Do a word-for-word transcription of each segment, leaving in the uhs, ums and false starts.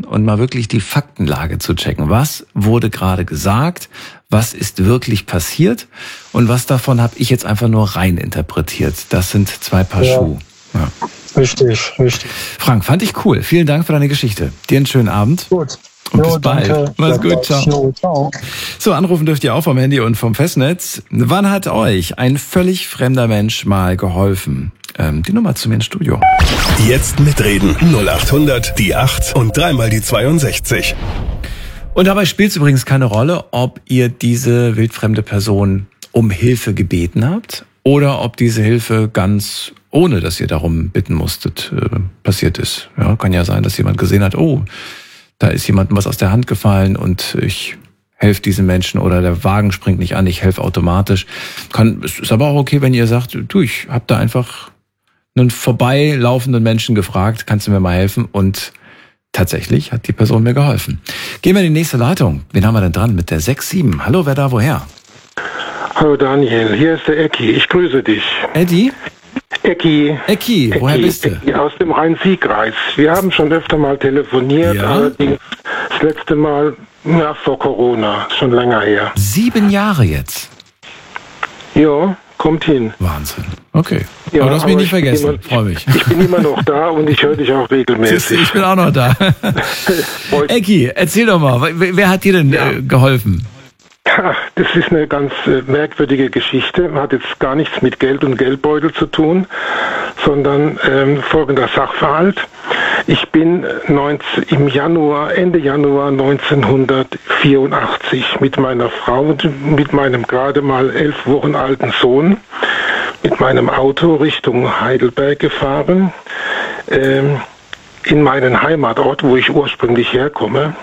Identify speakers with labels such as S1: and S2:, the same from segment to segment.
S1: nehmen und mal wirklich die Faktenlage zu checken. Was wurde gerade gesagt? Was ist wirklich passiert? Und was davon habe ich jetzt einfach nur rein interpretiert? Das sind zwei Paar
S2: ja.
S1: Schuhe. Ja.
S2: Richtig, richtig.
S1: Frank, fand ich cool. Vielen Dank für deine Geschichte. Dir einen schönen Abend.
S2: Gut.
S1: Und
S2: jo,
S1: bis bald.
S2: Danke.
S1: Mach's gut. Ciao.
S2: Jo, ciao.
S1: So, anrufen dürft ihr auch vom Handy und vom Festnetz. Wann hat euch ein völlig fremder Mensch mal geholfen? Ähm, die Nummer zu mir ins Studio.
S3: Jetzt mitreden. null acht hundert, die acht und dreimal die zweiundsechzig.
S1: Und dabei spielt es übrigens keine Rolle, ob ihr diese wildfremde Person um Hilfe gebeten habt oder ob diese Hilfe ganz ohne, dass ihr darum bitten musstet, äh, passiert ist. Ja, kann ja sein, dass jemand gesehen hat, oh, da ist jemandem was aus der Hand gefallen und ich helfe diesem Menschen oder der Wagen springt nicht an, ich helfe automatisch. Kann, es ist aber auch okay, wenn ihr sagt, du, ich habe da einfach einen vorbeilaufenden Menschen gefragt, kannst du mir mal helfen? Und tatsächlich hat die Person mir geholfen. Gehen wir in die nächste Leitung. Wen haben wir denn dran mit der sechs sieben? Hallo, wer da, woher?
S4: Hallo Daniel, hier ist der Ecki. Ich grüße dich.
S1: Eddie?
S4: Ecki.
S1: Ecki, woher bist du?
S4: Ecki aus dem Rhein-Sieg-Kreis. Wir haben schon öfter mal telefoniert,
S1: Ja?
S4: allerdings das letzte Mal ja, vor Corona, schon länger her.
S1: Sieben Jahre jetzt.
S4: Ja, kommt hin.
S1: Wahnsinn. Okay.
S4: Ja,
S1: aber du hast mich
S4: aber
S1: nicht
S4: ich bin
S1: vergessen.
S4: immer-
S1: Freue mich.
S4: Ich bin immer noch da und ich höre dich auch
S1: Siehst du,
S4: regelmäßig.
S1: ich bin auch noch da. Ecki, erzähl doch mal, wer, wer hat dir denn
S4: Ja.
S1: äh, geholfen?
S4: Ja, das ist eine ganz äh, merkwürdige Geschichte. Hat jetzt gar nichts mit Geld und Geldbeutel zu tun, sondern ähm, folgender Sachverhalt. Ich bin neunzehn, im Januar, Ende Januar neunzehnhundertvierundachtzig mit meiner Frau und mit meinem gerade mal elf Wochen alten Sohn mit meinem Auto Richtung Heidelberg gefahren, ähm, in meinen Heimatort, wo ich ursprünglich herkomme.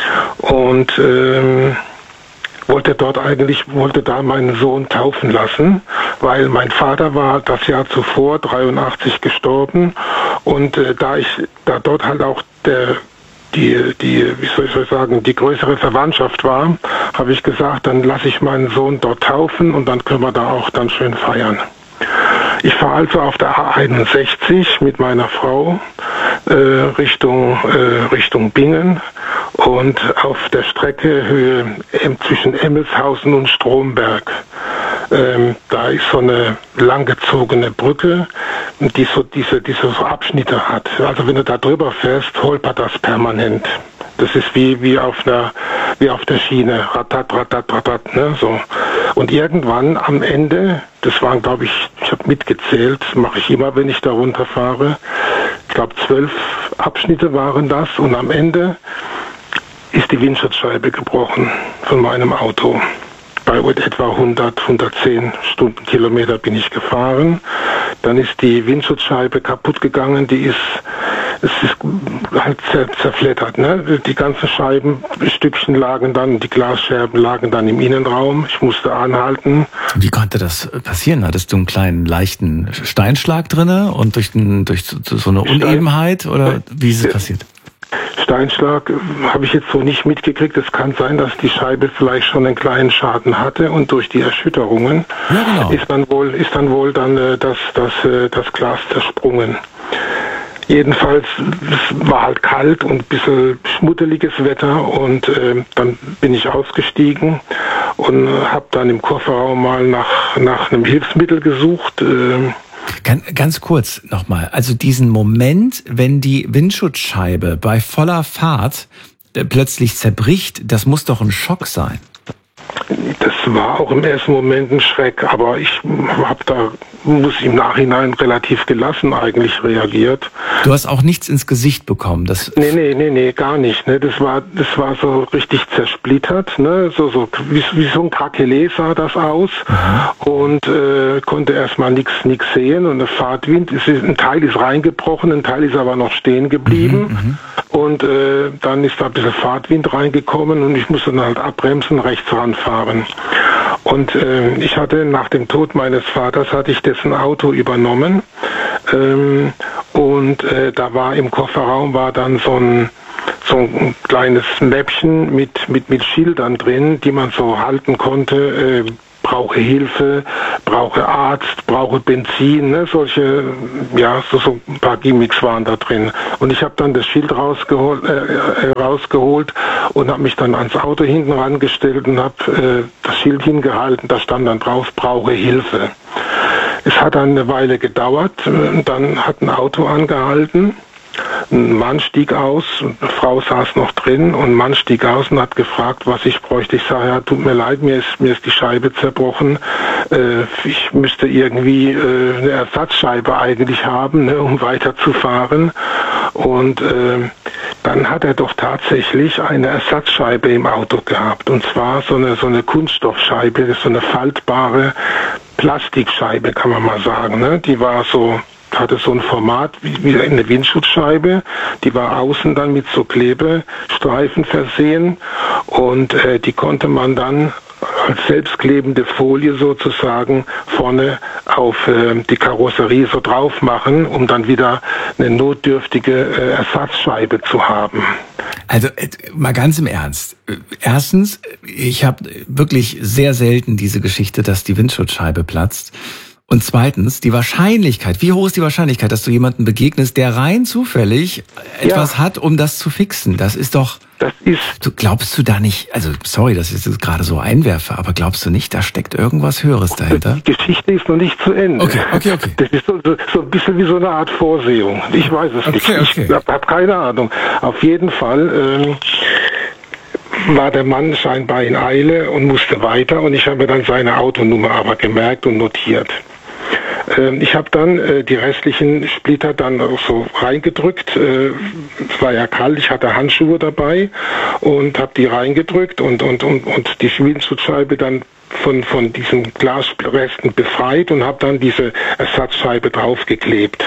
S4: Und ähm, wollte dort eigentlich, wollte da meinen Sohn taufen lassen, weil mein Vater war das Jahr zuvor, dreiundachtzig, gestorben. Und äh, da ich, da dort halt auch der, die, die, wie soll ich sagen, die größere Verwandtschaft war, habe ich gesagt, dann lasse ich meinen Sohn dort taufen und dann können wir da auch dann schön feiern. Ich fahre also auf der A einundsechzig mit meiner Frau äh, Richtung, äh, Richtung Bingen und auf der Strecke Höhe ähm, zwischen Emmelshausen und Stromberg. Ähm, da ist so eine langgezogene Brücke, die so diese, diese so Abschnitte hat. Also wenn du da drüber fährst, holpert das permanent. Das ist wie, wie auf einer, wie auf der Schiene. Ratat, ratat, ratat, ne, so. Und irgendwann am Ende, das waren, glaube ich, ich habe mitgezählt, mache ich immer, wenn ich da runterfahre. Ich glaube, zwölf Abschnitte waren das. Und am Ende ist die Windschutzscheibe gebrochen von meinem Auto. Bei etwa hundert, hundertzehn Stundenkilometer bin ich gefahren. Dann ist die Windschutzscheibe kaputt gegangen. Die ist, es ist halt zer, zerfleddert. Ne? Die ganzen Scheibenstückchen lagen dann, die Glasscherben lagen dann im Innenraum. Ich musste anhalten.
S1: Wie konnte das passieren? Hattest du einen kleinen leichten Steinschlag drinne und durch, den, durch so eine Unebenheit oder wie ist es passiert?
S4: Steinschlag habe ich jetzt so nicht mitgekriegt. Es kann sein, dass die Scheibe vielleicht schon einen kleinen Schaden hatte und durch die Erschütterungen
S1: Ja, genau.
S4: ist dann wohl ist dann wohl dann äh, das das äh, das Glas zersprungen. Jedenfalls, es war halt kalt und ein bisschen schmuddeliges Wetter und äh, dann bin ich ausgestiegen und habe dann im Kofferraum mal nach nach einem Hilfsmittel gesucht. Äh,
S1: Ganz, ganz kurz nochmal, also diesen Moment, wenn die Windschutzscheibe bei voller Fahrt äh, plötzlich zerbricht, das muss doch ein Schock sein.
S4: Das war auch im ersten Moment ein Schreck, aber ich habe da, muss im Nachhinein relativ gelassen eigentlich reagiert.
S1: Du hast auch nichts ins Gesicht bekommen. Das
S4: Nee, nee, nee, nee, gar nicht. Ne? Das war, das war so richtig zersplittert, ne? So, so wie, wie so ein Krakelé sah das aus mhm. und äh, konnte erstmal nichts nix sehen und der Fahrtwind, ist, ein Teil ist reingebrochen, ein Teil ist aber noch stehen geblieben mhm, und äh, dann ist da ein bisschen Fahrtwind reingekommen und ich musste dann halt abbremsen, rechts ranfahren. Und äh, ich hatte nach dem Tod meines Vaters, hatte ich dessen Auto übernommen ähm, und äh, da war im Kofferraum war dann so ein, so ein kleines Mäppchen mit, mit, mit Schildern drin, die man so halten konnte, äh, brauche Hilfe, brauche Arzt, brauche Benzin, ne? Solche, ja, so, so ein paar Gimmicks waren da drin. Und ich habe dann das Schild rausgeholt, äh, rausgeholt und habe mich dann ans Auto hinten rangestellt und habe äh, das Schild hingehalten, da stand dann drauf, brauche Hilfe. Es hat dann eine Weile gedauert, dann hat ein Auto angehalten. Ein Mann stieg aus, eine Frau saß noch drin und ein Mann stieg aus und hat gefragt, was ich bräuchte. Ich sage, ja, tut mir leid, mir ist, mir ist die Scheibe zerbrochen. Äh, ich müsste irgendwie äh, eine Ersatzscheibe eigentlich haben, ne, um weiterzufahren. Und äh, dann hat er doch tatsächlich eine Ersatzscheibe im Auto gehabt. Und zwar so eine, so eine Kunststoffscheibe, so eine faltbare Plastikscheibe, kann man mal sagen. Ne? Die war so... hatte so ein Format wie, wie eine Windschutzscheibe, die war außen dann mit so Klebestreifen versehen und äh, die konnte man dann als selbstklebende Folie sozusagen vorne auf äh, die Karosserie so drauf machen, um dann wieder eine notdürftige äh, Ersatzscheibe zu haben.
S1: Also mal ganz im Ernst. Erstens, ich habe wirklich sehr selten diese Geschichte, dass die Windschutzscheibe platzt. Und zweitens, die Wahrscheinlichkeit, wie hoch ist die Wahrscheinlichkeit, dass du jemanden begegnest, der rein zufällig etwas ja. hat, um das zu fixen? Das ist doch...
S4: Das ist...
S1: Du glaubst du da nicht, also sorry, dass ich das gerade so einwerfe, aber glaubst du nicht, da steckt irgendwas Höheres dahinter?
S4: Die Geschichte ist noch nicht zu Ende.
S1: Okay, okay, okay.
S4: Das ist so, so, so ein bisschen wie so eine Art Vorsehung. Ich weiß es
S1: okay,
S4: nicht.
S1: Okay.
S4: Ich habe hab keine Ahnung. Auf jeden Fall... Ähm, war der Mann scheinbar in Eile und musste weiter und ich habe dann seine Autonummer aber gemerkt und notiert. Ich habe dann äh, die restlichen Splitter dann auch so reingedrückt. Äh, es war ja kalt, ich hatte Handschuhe dabei und habe die reingedrückt und, und, und, und die Windschutzscheibe dann von, von diesen Glasresten befreit und habe dann diese Ersatzscheibe draufgeklebt.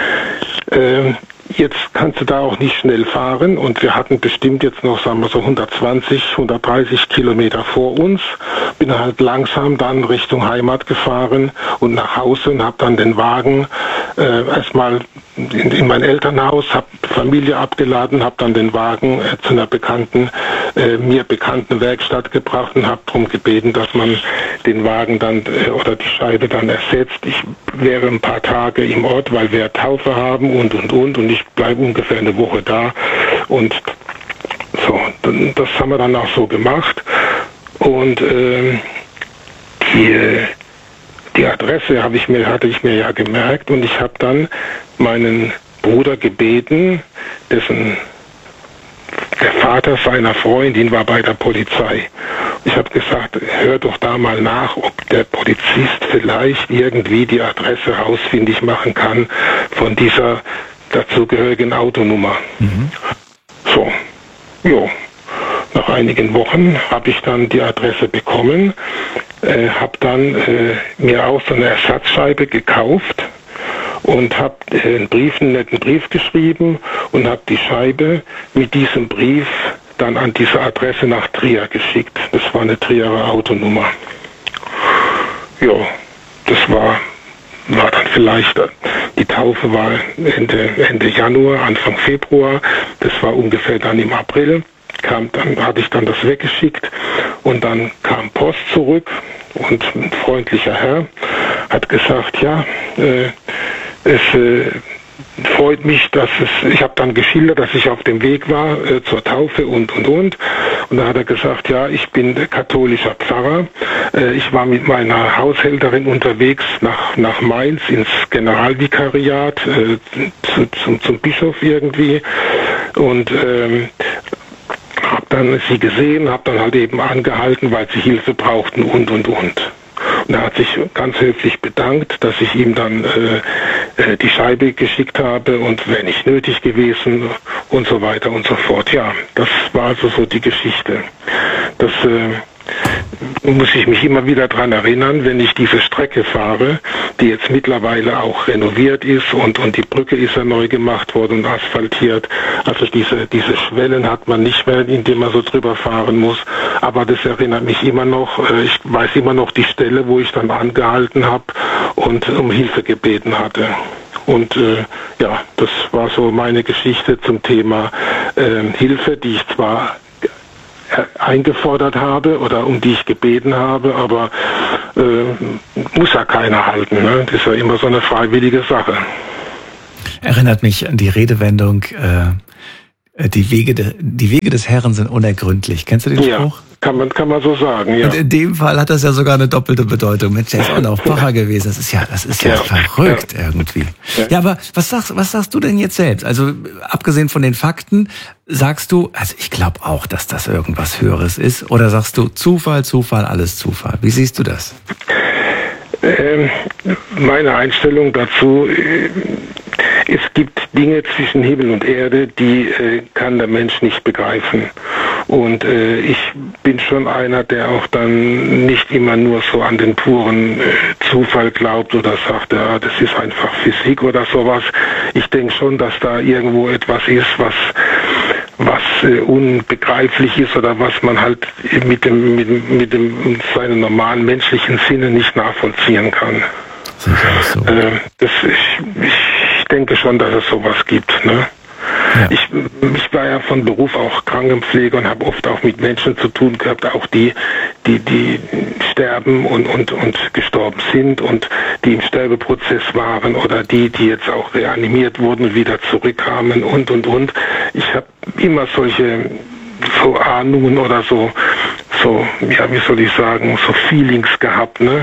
S4: Äh, Jetzt kannst du da auch nicht schnell fahren und wir hatten bestimmt jetzt noch, sagen wir so hundertzwanzig, hundertdreißig Kilometer vor uns. Bin halt langsam dann Richtung Heimat gefahren und nach Hause und habe dann den Wagen äh, erstmal in, in mein Elternhaus, habe Familie abgeladen, habe dann den Wagen äh, zu einer bekannten, äh, mir bekannten Werkstatt gebracht und habe darum gebeten, dass man den Wagen dann äh, oder die Scheibe dann ersetzt. Ich wäre ein paar Tage im Ort, weil wir Taufe haben und und und und ich bleibe ungefähr eine Woche da und so, das haben wir dann auch so gemacht und äh, die, die Adresse habe ich mir, hatte ich mir ja gemerkt und ich habe dann meinen Bruder gebeten, dessen der Vater seiner Freundin war bei der Polizei. Ich habe gesagt, hör doch da mal nach, ob der Polizist vielleicht irgendwie die Adresse ausfindig machen kann von dieser dazugehörigen Autonummer. Mhm. So, jo. Nach einigen Wochen habe ich dann die Adresse bekommen, äh, habe dann äh, mir auch so eine Ersatzscheibe gekauft und habe äh, einen Brief, einen netten Brief geschrieben und habe die Scheibe mit diesem Brief dann an diese Adresse nach Trier geschickt. Das war eine Trierer Autonummer. Ja, das war, war dann vielleicht, die Taufe war Ende, Ende Januar, Anfang Februar. Das war ungefähr dann im April. Kam dann, hatte ich dann das weggeschickt und dann kam Post zurück und ein freundlicher Herr hat gesagt, ja, äh, es äh, freut mich, dass es, ich habe dann geschildert, dass ich auf dem Weg war äh, zur Taufe und und und und da hat er gesagt, ja, ich bin katholischer Pfarrer, äh, ich war mit meiner Haushälterin unterwegs nach nach Mainz ins Generalvikariat äh, zu, zum, zum Bischof irgendwie und ähm, habe dann sie gesehen, habe dann halt eben angehalten, weil sie Hilfe brauchten und und und. Und er hat sich ganz höflich bedankt, dass ich ihm dann äh, äh, die Scheibe geschickt habe und wäre nicht nötig gewesen und so weiter und so fort. Ja, das war also so die Geschichte. Das äh, muss ich mich immer wieder dran erinnern, wenn ich diese Strecke fahre, die jetzt mittlerweile auch renoviert ist und, und die Brücke ist ja neu gemacht worden und asphaltiert. Also diese, diese Schwellen hat man nicht mehr, indem man so drüber fahren muss. Aber das erinnert mich immer noch, ich weiß immer noch die Stelle, wo ich dann angehalten habe und um Hilfe gebeten hatte. Und äh, ja, das war so meine Geschichte zum Thema äh, Hilfe, die ich zwar eingefordert habe oder um die ich gebeten habe, aber äh, muss ja keiner halten. Ne? Das ist ja immer so eine freiwillige Sache.
S1: Erinnert mich an die Redewendung, äh, die, Wege de, die Wege des Herrn sind unergründlich. Kennst du den Spruch?
S4: Ja, kann man, kann man so sagen, ja.
S1: Und in dem Fall hat das ja sogar eine doppelte Bedeutung. Mensch, der ist auch noch Pfarrer gewesen. Das ist ja, das ist ja, ja verrückt ja. irgendwie. Ja. ja, aber was sagst, was sagst du denn jetzt selbst? Also, abgesehen von den Fakten, sagst du, also ich glaube auch, dass das irgendwas Höheres ist, oder sagst du Zufall, Zufall, alles Zufall? Wie siehst du das?
S4: Ähm, meine Einstellung dazu, äh, es gibt Dinge zwischen Himmel und Erde, die äh, kann der Mensch nicht begreifen. Und äh, ich bin schon einer, der auch dann nicht immer nur so an den puren äh, Zufall glaubt oder sagt, ja, das ist einfach Physik oder sowas. Ich denke schon, dass da irgendwo etwas ist, was was äh, unbegreiflich ist oder was man halt mit dem mit, mit dem seinen normalen menschlichen Sinne nicht nachvollziehen kann. So. Äh, das, ich, ich denke schon, dass es sowas gibt. Ne? Ja. Ich, ich war ja von Beruf auch Krankenpfleger und habe oft auch mit Menschen zu tun gehabt, auch die, die, die sterben und, und, und gestorben sind und die im Sterbeprozess waren oder die, die jetzt auch reanimiert wurden und wieder zurückkamen und, und, und. Ich habe immer solche so Ahnungen oder so, so, ja, wie soll ich sagen, so Feelings gehabt, ne,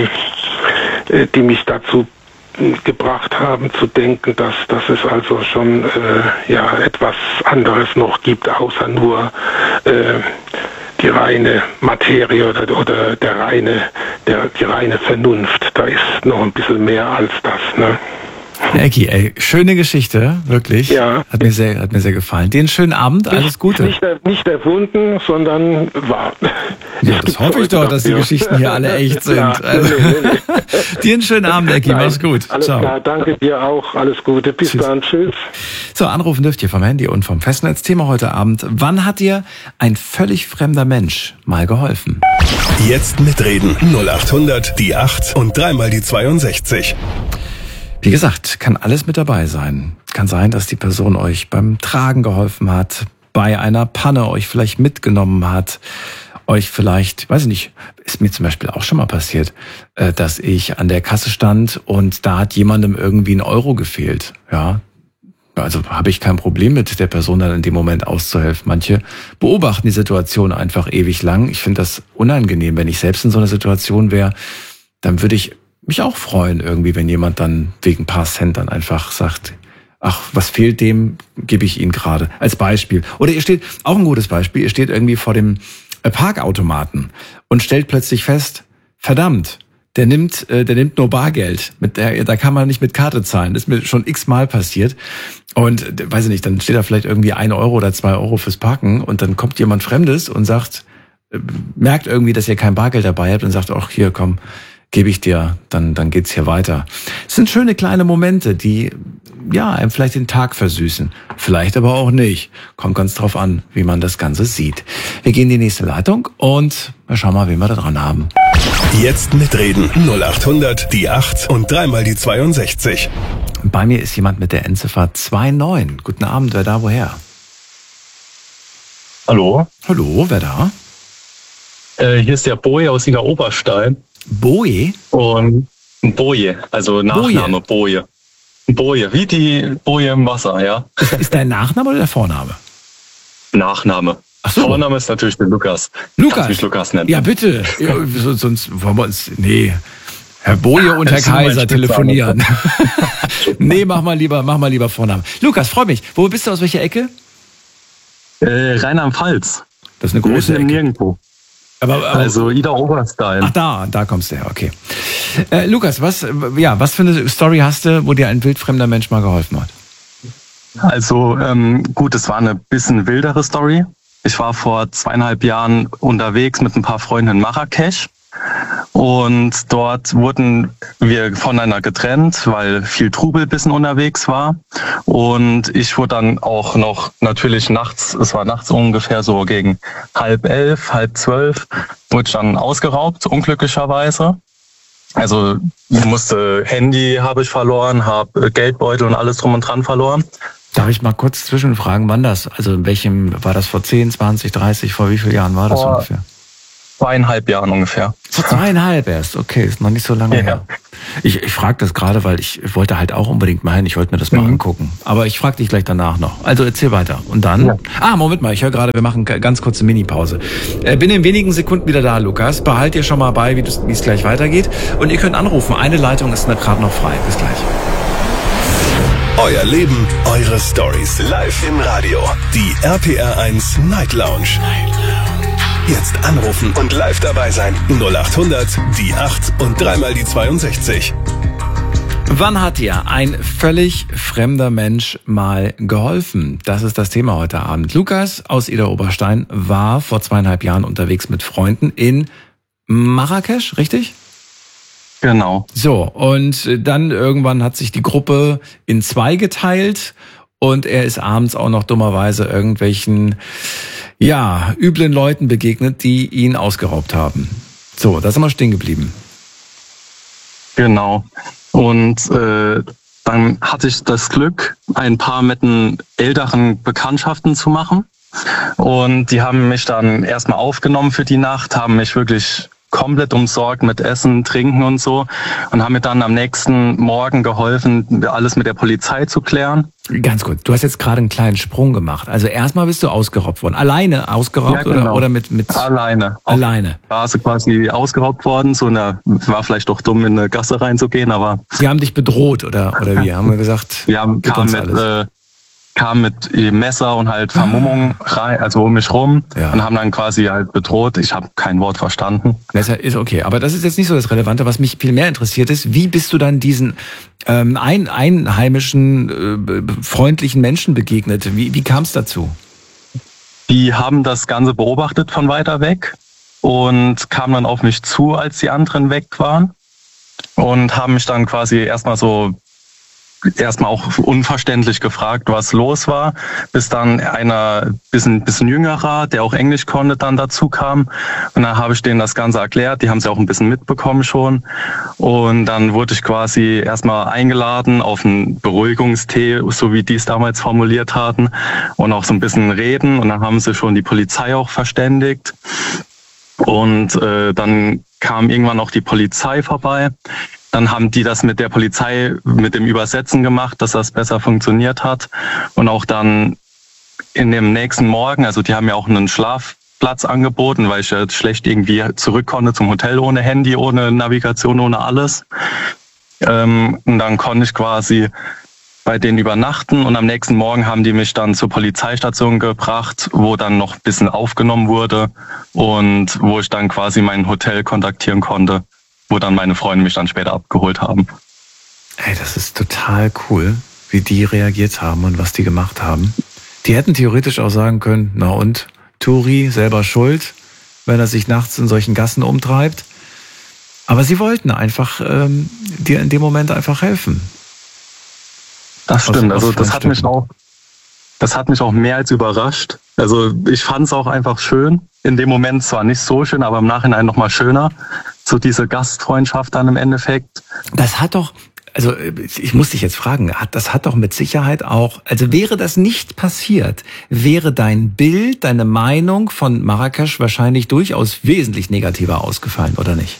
S4: äh, die mich dazu gebracht haben zu denken, dass, dass es also schon äh, ja, etwas anderes noch gibt, außer nur äh, die reine Materie oder, oder der reine, der, die reine Vernunft. Da ist noch ein bisschen mehr als das. Ne?
S1: Ecki, ey, schöne Geschichte, wirklich.
S4: Ja.
S1: Hat mir sehr, hat mir sehr gefallen. Dir einen schönen Abend, alles Gute.
S4: Nicht, nicht erfunden, sondern wahr.
S1: Ja, das hoffe ich doch, dass die Geschichten hier alle echt sind. Ja, also, nee, nee, nee. Dir einen schönen Abend, Ecki, mach's gut.
S4: Alles Ciao. Klar, danke dir auch, alles Gute. Bis Tschüss. Dann, tschüss.
S1: So, anrufen dürft ihr vom Handy und vom Festnetz. Thema heute Abend: Wann hat dir ein völlig fremder Mensch mal geholfen?
S3: Jetzt mitreden. null acht hundert, die acht und dreimal die zweiundsechzig.
S1: Wie gesagt, kann alles mit dabei sein. Kann sein, dass die Person euch beim Tragen geholfen hat, bei einer Panne euch vielleicht mitgenommen hat, euch vielleicht, weiß ich nicht, ist mir zum Beispiel auch schon mal passiert, dass ich an der Kasse stand und da hat jemandem irgendwie ein Euro gefehlt. Ja, also habe ich kein Problem mit, der Person dann in dem Moment auszuhelfen. Manche beobachten die Situation einfach ewig lang. Ich finde das unangenehm. Wenn ich selbst in so einer Situation wäre, dann würde ich mich auch freuen irgendwie, wenn jemand dann wegen ein paar Cent dann einfach sagt, ach, was fehlt dem, gebe ich Ihnen gerade, als Beispiel. Oder ihr steht, auch ein gutes Beispiel, ihr steht irgendwie vor dem Parkautomaten und stellt plötzlich fest, verdammt, der nimmt, der nimmt nur Bargeld, mit der, da kann man nicht mit Karte zahlen, das ist mir schon x-mal passiert. Und, weiß ich nicht, dann steht da vielleicht irgendwie ein Euro oder zwei Euro fürs Parken und dann kommt jemand Fremdes und sagt, merkt irgendwie, dass ihr kein Bargeld dabei habt und sagt, ach, hier, komm, gebe ich dir, dann dann geht's hier weiter. Es sind schöne kleine Momente, die ja einem vielleicht den Tag versüßen, vielleicht aber auch nicht. Kommt ganz drauf an, wie man das Ganze sieht. Wir gehen in die nächste Leitung und wir schauen mal, wen wir da dran haben.
S3: Jetzt mitreden. null acht hundert, die acht und dreimal die zweiundsechzig.
S1: Bei mir ist jemand mit der Endziffer zwei neun. Guten Abend, wer da, woher?
S2: Hallo.
S1: Hallo, wer da?
S2: Äh, hier ist der Boje aus Ida Oberstein.
S1: Boje?
S2: Und Boje, also Nachname Boje. Boje, wie die Boje im Wasser, ja.
S1: Ist, ist dein Nachname oder der Vorname?
S2: Nachname.
S1: Ach so.
S2: Vorname ist natürlich der Lukas.
S1: Lukas?
S2: Kannst mich Lukas nennen.
S1: Ja, bitte. Ja, sonst wollen wir uns, nee. Herr Boje und Herr Kaiser telefonieren. Nee, mach mal lieber, mach mal lieber Vornamen. Lukas, freu mich. Wo bist du, aus welcher Ecke?
S2: Äh, Rheinland-Pfalz.
S1: Das ist eine große Ecke.
S2: Nirgendwo.
S1: Aber, aber,
S2: also Ida Oberstein.
S1: Ach, da, da kommst du her, okay. Äh, Lukas, was, ja, was für eine Story hast du, wo dir ein wildfremder Mensch mal geholfen hat?
S2: Also ähm, gut, es war eine bisschen wildere Story. Ich war vor zweieinhalb Jahren unterwegs mit ein paar Freunden in Marrakesch. Und dort wurden wir voneinander getrennt, weil viel Trubel bisschen unterwegs war. Und ich wurde dann auch noch natürlich nachts, es war nachts ungefähr so gegen halb elf, halb zwölf, wurde ich dann ausgeraubt, unglücklicherweise. Also musste Handy habe ich verloren, habe Geldbeutel und alles drum und dran verloren.
S1: Darf ich mal kurz zwischenfragen, wann das? Also in welchem, war das vor zehn, zwanzig, dreißig, vor wie vielen Jahren war das
S2: vor,
S1: ungefähr?
S2: zweieinhalb Jahren ungefähr.
S1: Vor zweieinhalb erst, okay, ist noch nicht so lange
S2: Ja.
S1: her. Ich, ich frage das gerade, weil ich wollte halt auch unbedingt mal hin, ich wollte mir das mal
S2: Mhm.
S1: angucken. Aber ich frage dich gleich danach noch. Also erzähl weiter. Und dann?
S2: Ja.
S1: Ah, Moment mal, ich höre gerade, wir machen ganz kurze Mini-Pause. Äh, bin in wenigen Sekunden wieder da, Lukas. Behalt dir schon mal bei, wie das- wie es gleich weitergeht. Und ihr könnt anrufen. Eine Leitung ist gerade noch frei. Bis gleich.
S3: Euer Leben, eure Stories. Live im Radio. Die R P R eins Night Lounge. Jetzt anrufen und live dabei sein. null acht hundert, die acht und dreimal die zweiundsechzig.
S1: Wann hat dir ein völlig fremder Mensch mal geholfen? Das ist das Thema heute Abend. Lukas aus Idar-Oberstein war vor zweieinhalb Jahren unterwegs mit Freunden in Marrakesch, richtig?
S2: Genau.
S1: So, und dann irgendwann hat sich die Gruppe in zwei geteilt und er ist abends auch noch dummerweise irgendwelchen, ja, üblen Leuten begegnet, die ihn ausgeraubt haben. So, da sind wir stehen geblieben.
S2: Genau. Und äh, dann hatte ich das Glück, ein paar mit den älteren Bekanntschaften zu machen. Und die haben mich dann erstmal aufgenommen für die Nacht, haben mich wirklich komplett umsorgt mit Essen, Trinken und so und haben mir dann am nächsten Morgen geholfen, alles mit der Polizei zu klären.
S1: Ganz kurz, du hast jetzt gerade einen kleinen Sprung gemacht. Also erstmal bist du ausgeraubt worden. Alleine ausgeraubt
S2: Ja, genau.
S1: oder, oder mit, mit
S2: Alleine.
S1: alleine?
S2: War sie quasi ausgeraubt worden, so eine, war vielleicht doch dumm, in eine Gasse reinzugehen, aber
S1: Sie haben dich bedroht oder, oder wie? Haben wir gesagt,
S2: wir haben,
S1: gib
S2: kam
S1: uns
S2: mit,
S1: alles.
S2: äh, kam mit Messer und halt Vermummung rein, also um mich rum
S1: Ja.
S2: und haben dann quasi halt bedroht. Ich habe kein Wort verstanden.
S1: Das ist okay, aber das ist jetzt nicht so das Relevante. Was mich viel mehr interessiert ist, wie bist du dann diesen ähm, ein, einheimischen, äh, freundlichen Menschen begegnet? Wie, wie kam es dazu?
S2: Die haben das Ganze beobachtet von weiter weg und kamen dann auf mich zu, als die anderen weg waren und haben mich dann quasi erstmal so erstmal auch unverständlich gefragt, was los war, bis dann einer bisschen, bisschen jüngerer, der auch Englisch konnte, dann dazu kam. Und dann habe ich denen das Ganze erklärt, die haben es ja auch ein bisschen mitbekommen schon. Und dann wurde ich quasi erstmal eingeladen auf einen Beruhigungstee, so wie die es damals formuliert hatten, und auch so ein bisschen reden. Und dann haben sie schon die Polizei auch verständigt. Und äh, dann kam irgendwann auch die Polizei vorbei. Dann haben die das mit der Polizei, mit dem Übersetzen gemacht, dass das besser funktioniert hat. Und auch dann in dem nächsten Morgen, also die haben ja auch einen Schlafplatz angeboten, weil ich ja schlecht irgendwie zurück konnte zum Hotel ohne Handy, ohne Navigation, ohne alles. Ähm, und dann konnte ich quasi bei denen übernachten und am nächsten Morgen haben die mich dann zur Polizeistation gebracht, wo dann noch ein bisschen aufgenommen wurde und wo ich dann quasi mein Hotel kontaktieren konnte, wo dann meine Freunde mich dann später abgeholt haben.
S1: Ey, das ist total cool, wie die reagiert haben und was die gemacht haben. Die hätten theoretisch auch sagen können, na und, Turi, selber schuld, wenn er sich nachts in solchen Gassen umtreibt. Aber sie wollten einfach ähm, dir in dem Moment einfach helfen.
S2: Das stimmt,
S1: Aus- aus
S2: also das hat mich auch, das hat mich auch mehr als überrascht. Also ich fand es auch einfach schön. In dem Moment zwar nicht so schön, aber im Nachhinein nochmal schöner. So diese Gastfreundschaft dann im Endeffekt.
S1: Das hat doch, also ich muss dich jetzt fragen, hat, das hat doch mit Sicherheit auch, also wäre das nicht passiert, wäre dein Bild, deine Meinung von Marrakesch wahrscheinlich durchaus wesentlich negativer ausgefallen, oder nicht?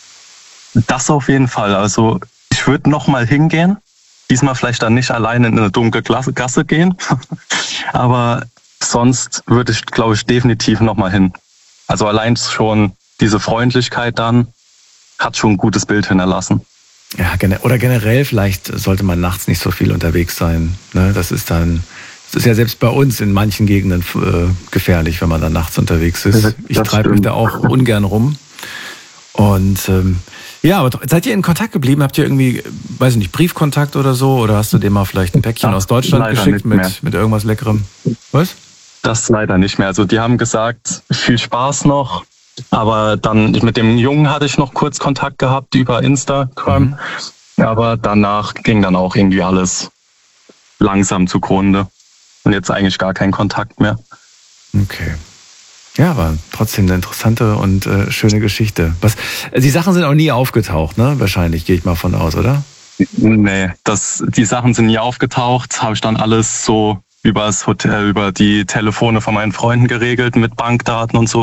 S2: Das auf jeden Fall. Also ich würde nochmal hingehen. Diesmal vielleicht dann nicht alleine in eine dunkle Gasse gehen. Aber sonst würde ich, glaube ich, definitiv nochmal hin. Also allein schon diese Freundlichkeit dann hat schon ein gutes Bild hinterlassen.
S1: Ja, oder generell vielleicht sollte man nachts nicht so viel unterwegs sein. Ne? Das ist dann, das ist ja selbst bei uns in manchen Gegenden äh, gefährlich, wenn man dann nachts unterwegs ist. Ich treibe mich da auch ungern rum. Und ähm, ja, aber seid ihr in Kontakt geblieben? Habt ihr irgendwie, weiß ich nicht, Briefkontakt oder so? Oder hast du dem mal vielleicht ein Päckchen
S2: Ach,
S1: aus Deutschland
S2: leider
S1: geschickt
S2: nicht mehr.
S1: mit, mit irgendwas Leckerem? Was?
S2: Das leider nicht mehr. Also die haben gesagt, viel Spaß noch. Aber dann mit dem Jungen hatte ich noch kurz Kontakt gehabt über Instagram. Mhm. Aber danach ging dann auch irgendwie alles langsam zugrunde. Und jetzt eigentlich gar kein Kontakt mehr.
S1: Okay. Ja, aber trotzdem eine interessante und äh, schöne Geschichte. Was? Die Sachen sind auch nie aufgetaucht, ne? Wahrscheinlich, gehe ich mal von aus, oder?
S2: Nee, das, die Sachen sind nie aufgetaucht. Habe ich dann alles so übers Hotel, über die Telefone von meinen Freunden geregelt mit Bankdaten und so.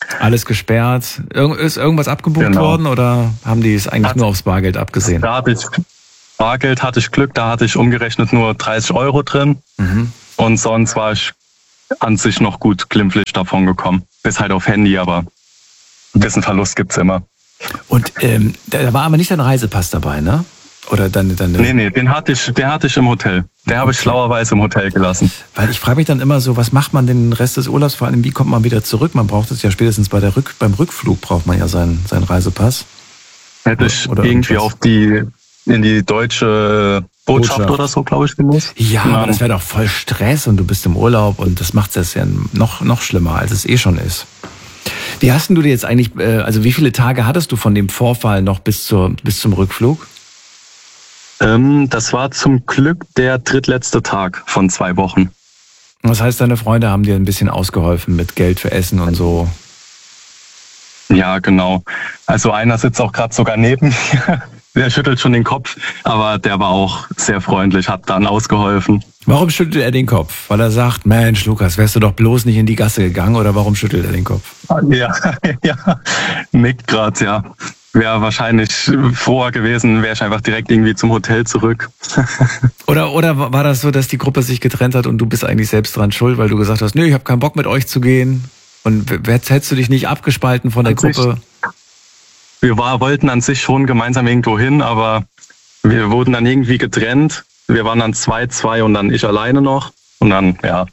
S1: Alles gesperrt. Ir- ist irgendwas abgebucht
S2: Genau.
S1: worden oder haben die es eigentlich
S2: Hat-
S1: nur aufs Bargeld abgesehen?
S2: Da hatte ich Bargeld, hatte ich Glück, da hatte ich umgerechnet nur dreißig Euro drin.
S1: Mhm.
S2: Und sonst war ich an sich noch gut glimpflich davon gekommen. Bis halt auf Handy, aber ein bisschen Verlust gibt's immer.
S1: Und ähm, da war aber nicht dein Reisepass dabei, ne? Oder deine, deine
S2: Nee, nee, den hatte ich, den hatte ich im Hotel. Den habe ich schlauerweise im Hotel gelassen.
S1: Weil ich frage mich dann immer so, was macht man den Rest des Urlaubs? Vor allem, wie kommt man wieder zurück? Man braucht es ja spätestens bei der Rück, beim Rückflug braucht man ja seinen, seinen Reisepass.
S2: Hätte ich
S1: Oder
S2: irgendwie
S1: irgendwas.
S2: auf die, in die deutsche Botschaft,
S1: Botschaft.
S2: oder so, glaube ich, gemusst.
S1: Ja,
S2: Ja.
S1: aber das wäre doch voll Stress und du bist im Urlaub und das macht es ja noch, noch schlimmer, als es eh schon ist. Wie hast denn du dir jetzt eigentlich, äh, also wie viele Tage hattest du von dem Vorfall noch bis, zur, bis zum Rückflug?
S2: Ähm, das war zum Glück der drittletzte Tag von zwei Wochen.
S1: Das heißt, deine Freunde haben dir ein bisschen ausgeholfen mit Geld für Essen und so.
S2: Ja, genau. Also einer sitzt auch gerade sogar neben mir. Der schüttelt schon den Kopf, aber der war auch sehr freundlich, hat dann ausgeholfen.
S1: Warum schüttelt er den Kopf? Weil er sagt, Mensch, Lukas, wärst du doch bloß nicht in die Gasse gegangen oder warum schüttelt er den Kopf?
S2: Ja, ja, nickt gerade, ja. Wäre wahrscheinlich froher gewesen, wäre ich einfach direkt irgendwie zum Hotel zurück.
S1: Oder, oder war das so, dass die Gruppe sich getrennt hat und du bist eigentlich selbst dran schuld, weil du gesagt hast, nö, ich habe keinen Bock mit euch zu gehen? Und hättest du dich nicht abgespalten von der
S2: An sich-
S1: Gruppe?
S2: Wir war, wollten an sich schon gemeinsam irgendwo hin, aber wir wurden dann irgendwie getrennt. Wir waren dann zwei, zwei und dann ich alleine noch. Und dann, ja,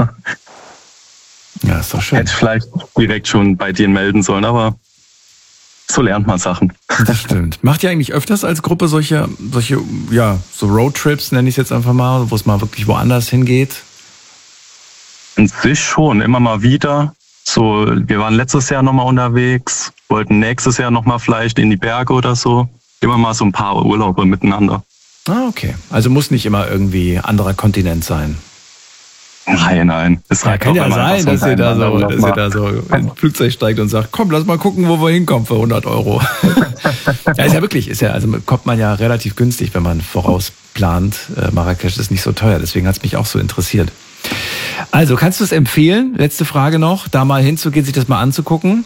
S1: Ja, ist doch schön.
S2: hätte ich vielleicht direkt schon bei dir melden sollen, aber so lernt man Sachen.
S1: Das stimmt. Macht ihr eigentlich öfters als Gruppe solche, solche, ja, so Roadtrips, nenne ich es jetzt einfach mal, wo es mal wirklich woanders hingeht?
S2: An sich schon, immer mal wieder. So, wir waren letztes Jahr nochmal unterwegs, wollten nächstes Jahr nochmal vielleicht in die Berge oder so. Immer mal so ein paar Urlaube miteinander.
S1: Ah, okay. Also muss nicht immer irgendwie anderer Kontinent sein.
S2: Nein, nein. Es
S1: Ja,
S2: reicht
S1: kann
S2: auch,
S1: ja
S2: wenn man
S1: sein,
S2: einfach
S1: dass ihr da so,
S2: untereinander
S1: dass ihr
S2: noch
S1: da so ins Flugzeug steigt und sagt, komm, lass mal gucken, wo wir hinkommen für hundert Euro. Ja, ist ja wirklich, ist ja, also kommt man ja relativ günstig, wenn man vorausplant. Äh, Marrakesch ist nicht so teuer, deswegen hat es mich auch so interessiert. Also, kannst du es empfehlen? Letzte Frage noch, da mal hinzugehen, sich das mal anzugucken?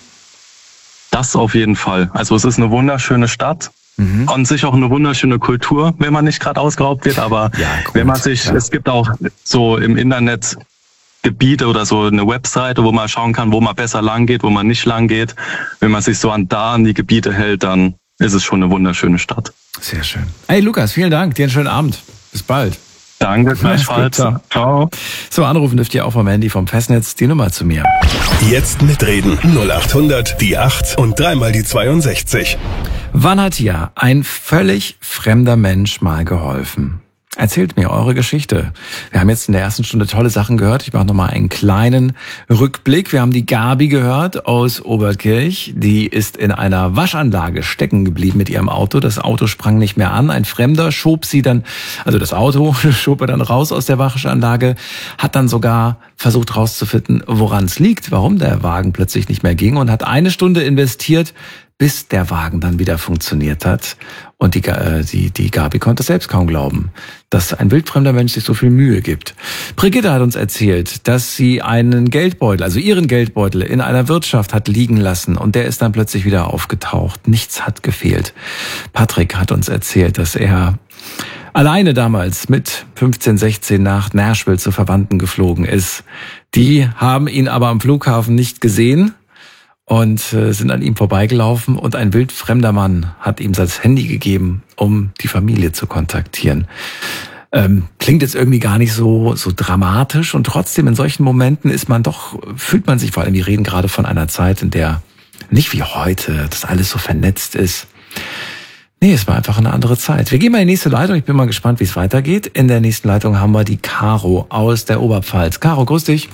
S2: Das auf jeden Fall. Also es ist eine wunderschöne Stadt.
S1: Mhm.
S2: An sich auch eine wunderschöne Kultur, wenn man nicht gerade ausgeraubt wird, aber
S1: Ja, gut,
S2: wenn man sich,
S1: ja.
S2: es gibt auch so im Internet Gebiete oder so eine Webseite, wo man schauen kann, wo man besser lang geht, wo man nicht lang geht. Wenn man sich so an da an die Gebiete hält, dann ist es schon eine wunderschöne Stadt.
S1: Sehr schön. Hey Lukas, vielen Dank, dir einen schönen Abend. Bis bald.
S2: Danke,
S1: Mach's
S2: gleichfalls.
S1: gut, ciao.
S2: Ciao.
S1: So, anrufen dürft ihr auch vom Handy vom Festnetz die Nummer zu mir.
S3: Jetzt mitreden. null acht hundert, die acht und dreimal die zweiundsechzig.
S1: Wann hat dir ein völlig fremder Mensch mal geholfen? Erzählt mir eure Geschichte. Wir haben jetzt in der ersten Stunde tolle Sachen gehört. Ich mache nochmal einen kleinen Rückblick. Wir haben die Gabi gehört aus Oberkirch. Die ist in einer Waschanlage stecken geblieben mit ihrem Auto. Das Auto sprang nicht mehr an. Ein Fremder schob sie dann, also das Auto schob er dann raus aus der Waschanlage, hat dann sogar versucht rauszufinden, woran es liegt, warum der Wagen plötzlich nicht mehr ging und hat eine Stunde investiert, bis der Wagen dann wieder funktioniert hat. Und die, äh, die, die Gabi konnte es selbst kaum glauben, dass ein wildfremder Mensch sich so viel Mühe gibt. Brigitte hat uns erzählt, dass sie einen Geldbeutel, also ihren Geldbeutel, in einer Wirtschaft hat liegen lassen und der ist dann plötzlich wieder aufgetaucht. Nichts hat gefehlt. Patrick hat uns erzählt, dass er alleine damals mit fünfzehn, sechzehn nach Nashville zu Verwandten geflogen ist. Die haben ihn aber am Flughafen nicht gesehen und äh, sind an ihm vorbeigelaufen und ein wildfremder Mann hat ihm das Handy gegeben, um die Familie zu kontaktieren. Ähm, klingt jetzt irgendwie gar nicht so so dramatisch und trotzdem in solchen Momenten ist man doch, fühlt man sich vor allem, wir reden gerade von einer Zeit, in der nicht wie heute, das alles so vernetzt ist. Nee, es war einfach eine andere Zeit. Wir gehen mal in die nächste Leitung, ich bin mal gespannt, wie es weitergeht. In der nächsten Leitung haben wir die Caro aus der Oberpfalz. Caro, grüß dich.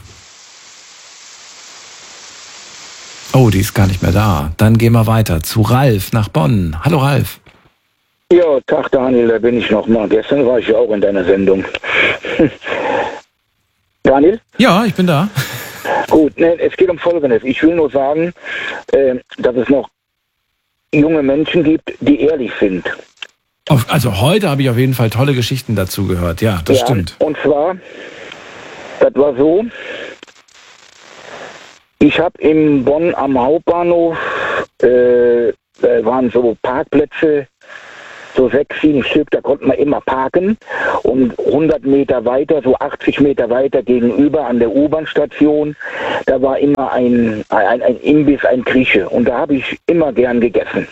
S1: Oh, die ist gar nicht mehr da. Dann gehen wir weiter zu Ralf nach Bonn. Hallo Ralf.
S5: Ja, Tag Daniel, da bin ich nochmal. Gestern war ich ja auch in deiner Sendung. Daniel?
S1: Ja, ich bin da.
S5: Gut, ne, es geht um Folgendes. Ich will nur sagen, äh, dass es noch junge Menschen gibt, die ehrlich sind.
S1: Auf, also heute habe ich auf jeden Fall tolle Geschichten dazu gehört. Ja, das
S5: ja,
S1: stimmt.
S5: Und zwar, das war so, Ich habe in Bonn am Hauptbahnhof, äh, da waren so Parkplätze, so sechs, sieben Stück, da konnte man immer parken. Und hundert Meter weiter, so achtzig Meter weiter gegenüber an der U-Bahn-Station, da war immer ein, ein, ein Imbiss, ein Grieche. Und da habe ich immer gern gegessen.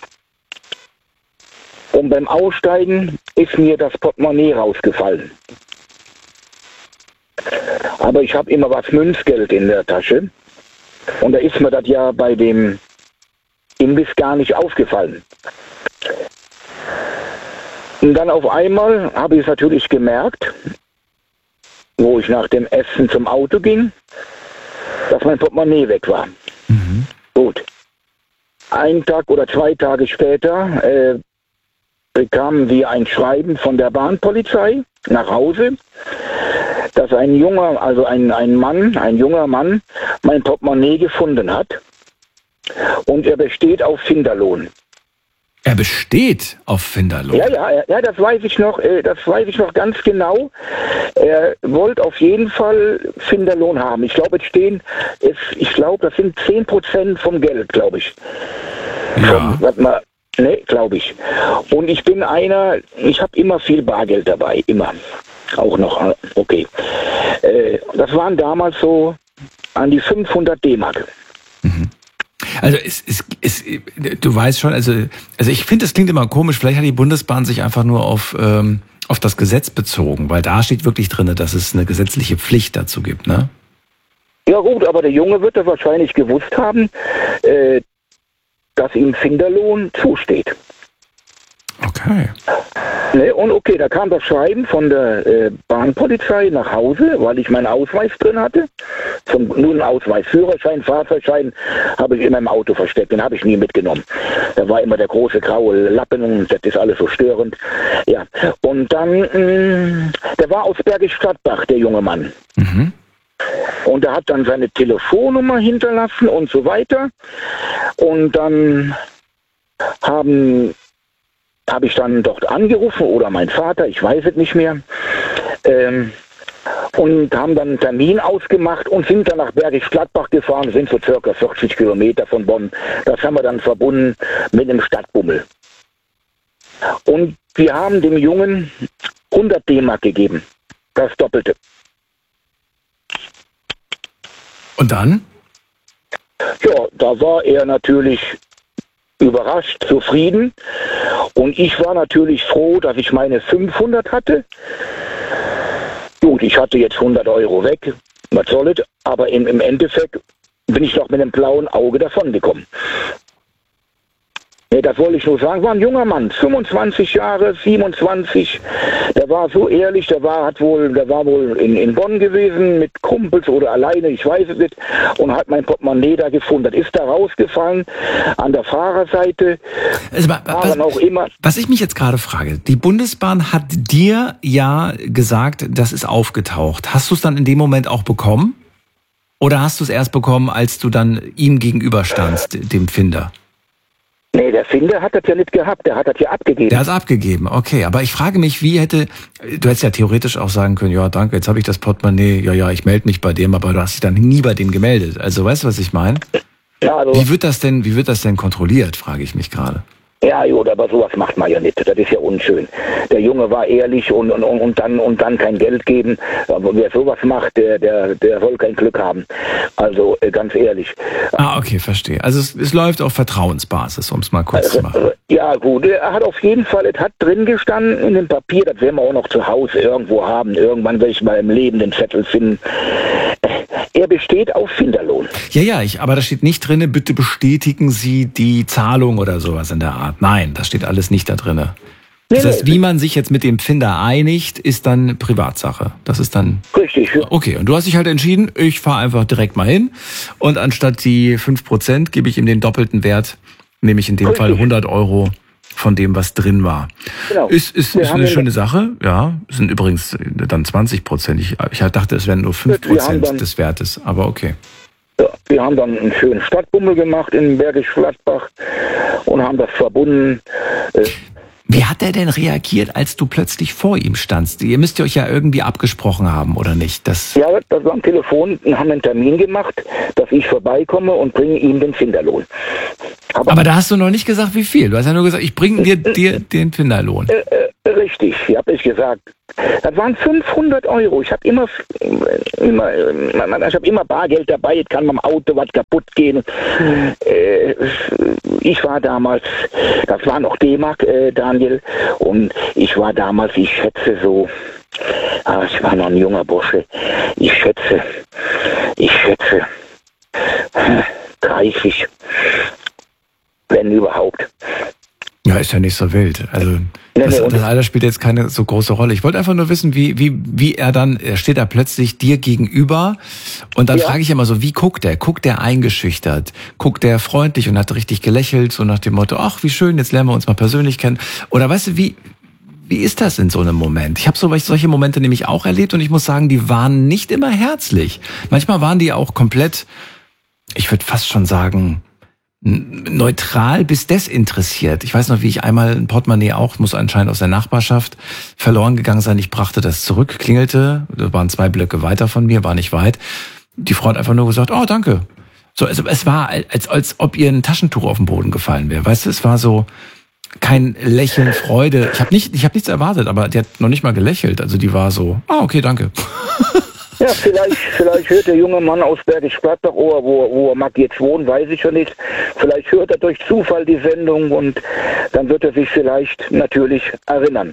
S5: Und beim Aussteigen ist mir das Portemonnaie rausgefallen. Aber ich habe immer was Münzgeld in der Tasche. Und da ist mir das ja bei dem Imbiss gar nicht aufgefallen. Und dann auf einmal habe ich es natürlich gemerkt, wo ich nach dem Essen zum Auto ging, dass mein Portemonnaie weg war. Mhm. Gut. Ein Tag oder zwei Tage später äh, bekamen wir ein Schreiben von der Bahnpolizei nach Hause, dass ein junger, also ein, ein Mann, ein junger Mann, mein Portemonnaie gefunden hat. Und er besteht auf Finderlohn.
S1: Er besteht auf Finderlohn?
S5: Ja, ja, ja, das weiß ich noch, das weiß ich noch ganz genau. Er wollte auf jeden Fall Finderlohn haben. Ich glaube, es stehen, es, ich glaube, das sind zehn Prozent vom Geld, glaube ich.
S1: Ja.
S5: Warte mal, ne, glaube ich. Und ich bin einer, ich habe immer viel Bargeld dabei, immer. Auch noch, okay. Das waren damals so an die fünfhundert D-Mark.
S1: Mhm. Also es, es, es, du weißt schon, also, also ich finde, das klingt immer komisch, vielleicht hat die Bundesbahn sich einfach nur auf, ähm, auf das Gesetz bezogen, weil da steht wirklich drin, dass es eine gesetzliche Pflicht dazu gibt, ne?
S5: Ja gut, aber der Junge wird das wahrscheinlich gewusst haben, äh, dass ihm Finderlohn zusteht.
S1: Okay.
S5: Ne, und okay, da kam das Schreiben von der äh, Bahnpolizei nach Hause, weil ich meinen Ausweis drin hatte. Zum, nur einen Ausweis, Führerschein, Fahrzeugschein habe ich immer im Auto versteckt, den habe ich nie mitgenommen. Da war immer der große graue Lappen und das ist alles so störend. Ja, und dann, mh, der war aus Bergisch Gladbach, der junge Mann.
S1: Mhm.
S5: Und er hat dann seine Telefonnummer hinterlassen und so weiter. Und dann haben... habe ich dann dort angerufen oder mein Vater, ich weiß es nicht mehr, ähm, und haben dann einen Termin ausgemacht und sind dann nach Bergisch Gladbach gefahren, sind so circa vierzig Kilometer von Bonn. Das haben wir dann verbunden mit einem Stadtbummel. Und wir haben dem Jungen hundert D-Mark gegeben, das Doppelte.
S1: Und dann?
S5: Ja, da war er natürlich überrascht, zufrieden. Und ich war natürlich froh, dass ich meine fünfhundert hatte. Gut, ich hatte jetzt hundert Euro weg, was soll es, aber im, im Endeffekt bin ich noch mit einem blauen Auge davongekommen. Nee, das wollte ich nur sagen, war ein junger Mann, fünfundzwanzig Jahre, siebenundzwanzig, der war so ehrlich, der war, hat wohl, der war wohl in, in Bonn gewesen mit Kumpels oder alleine, ich weiß es nicht, und hat mein Portemonnaie da gefunden. Das ist da rausgefallen an der Fahrerseite.
S1: Also, was, auch immer. Was ich mich jetzt gerade frage, die Bundesbahn hat dir ja gesagt, das ist aufgetaucht. Hast du es dann in dem Moment auch bekommen? Oder hast du es erst bekommen, als du dann ihm gegenüberstandst, dem Finder?
S5: Nee, der Finder hat das ja nicht gehabt, der hat das ja abgegeben.
S1: Der hat es abgegeben, okay. Aber ich frage mich, wie hätte, du hättest ja theoretisch auch sagen können, ja danke, jetzt habe ich das Portemonnaie, ja, ja, ich melde mich bei dem, aber du hast dich dann nie bei dem gemeldet. Also weißt du, was ich meine?
S5: Ja, also,
S1: wie wird das denn, wie wird das denn kontrolliert, frage ich mich gerade.
S5: Ja, gut, aber sowas macht man ja nicht. Das ist ja unschön. Der Junge war ehrlich und, und, und, dann, und dann kein Geld geben. Aber wer sowas macht, der, der, der soll kein Glück haben. Also ganz ehrlich.
S1: Ah, okay, verstehe. Also es, es läuft auf Vertrauensbasis, um es mal kurz
S5: also,
S1: zu machen.
S5: Ja, gut. Er hat auf jeden Fall, es hat drin gestanden in dem Papier, das werden wir auch noch zu Hause irgendwo haben. Irgendwann werde ich mal im Leben den Zettel finden. Er besteht auf Finderlohn.
S1: Ja, ja, ich, aber da steht nicht drin, bitte bestätigen Sie die Zahlung oder sowas in der Art. Nein, das steht alles nicht da drin. Das
S5: nee,
S1: heißt,
S5: nee.
S1: wie man sich jetzt mit dem Finder einigt, ist dann Privatsache. Das ist dann...
S5: Richtig. Ja.
S1: Okay, und du hast dich halt entschieden, ich fahre einfach direkt mal hin und anstatt die fünf Prozent gebe ich ihm den doppelten Wert, nämlich in dem
S5: Richtig.
S1: Fall hundert Euro von dem, was drin war.
S5: Genau.
S1: Ist, ist, ist eine schöne Sache, ja. Es sind übrigens dann zwanzig Prozent. Ich, ich dachte, es wären nur fünf Prozent des Wertes, aber okay.
S5: Ja, wir haben dann einen schönen Stadtbummel gemacht in Bergisch Gladbach und haben das verbunden.
S1: Wie hat er denn reagiert, als du plötzlich vor ihm standst? Ihr müsst euch ja irgendwie abgesprochen haben, oder nicht? Das
S5: ja, das war am Telefon, haben einen Termin gemacht, dass ich vorbeikomme und bringe ihm den Finderlohn.
S1: Aber, Aber da hast du noch nicht gesagt, wie viel. Du hast ja nur gesagt, ich bringe dir, dir den Finderlohn.
S5: Äh, äh, richtig, ich habe ich gesagt. Das waren fünfhundert Euro. Ich habe immer, immer, ich habe immer Bargeld dabei. Jetzt kann beim Auto was kaputt gehen. Äh, ich war damals, das war noch D-Mark, äh, Daniel, und ich war damals, ich schätze so, ah, ich war noch ein junger Bursche. Ich schätze, ich schätze dreißig, wenn überhaupt.
S1: Ja, ist ja nicht so wild. Also
S5: nee,
S1: das,
S5: nee,
S1: das Alter spielt jetzt keine so große Rolle. Ich wollte einfach nur wissen, wie wie wie er dann, er steht da plötzlich dir gegenüber und dann ja. frage ich immer so, wie guckt er? Guckt er eingeschüchtert? Guckt er freundlich und hat richtig gelächelt, so nach dem Motto, ach, wie schön, jetzt lernen wir uns mal persönlich kennen? Oder weißt du, wie wie ist das in so einem Moment? Ich habe so, solche Momente nämlich auch erlebt und ich muss sagen, die waren nicht immer herzlich. Manchmal waren die auch komplett, ich würde fast schon sagen, neutral bis desinteressiert. Ich weiß noch, wie ich einmal ein Portemonnaie auch, muss anscheinend aus der Nachbarschaft verloren gegangen sein. Ich brachte das zurück, klingelte, da waren zwei Blöcke weiter von mir, war nicht weit. Die Frau hat einfach nur gesagt, oh, danke. So, also es war, als, als ob ihr ein Taschentuch auf den Boden gefallen wäre. Weißt du, es war so kein Lächeln, Freude. Ich habe nicht, ich habe nichts erwartet, aber die hat noch nicht mal gelächelt. Also die war so, ah, okay, danke.
S5: Ja, vielleicht, vielleicht hört der junge Mann aus Bergisch Gladbach, wo, wo, wo er mag jetzt wohnen, weiß ich schon nicht. Vielleicht hört er durch Zufall die Sendung und dann wird er sich vielleicht natürlich erinnern.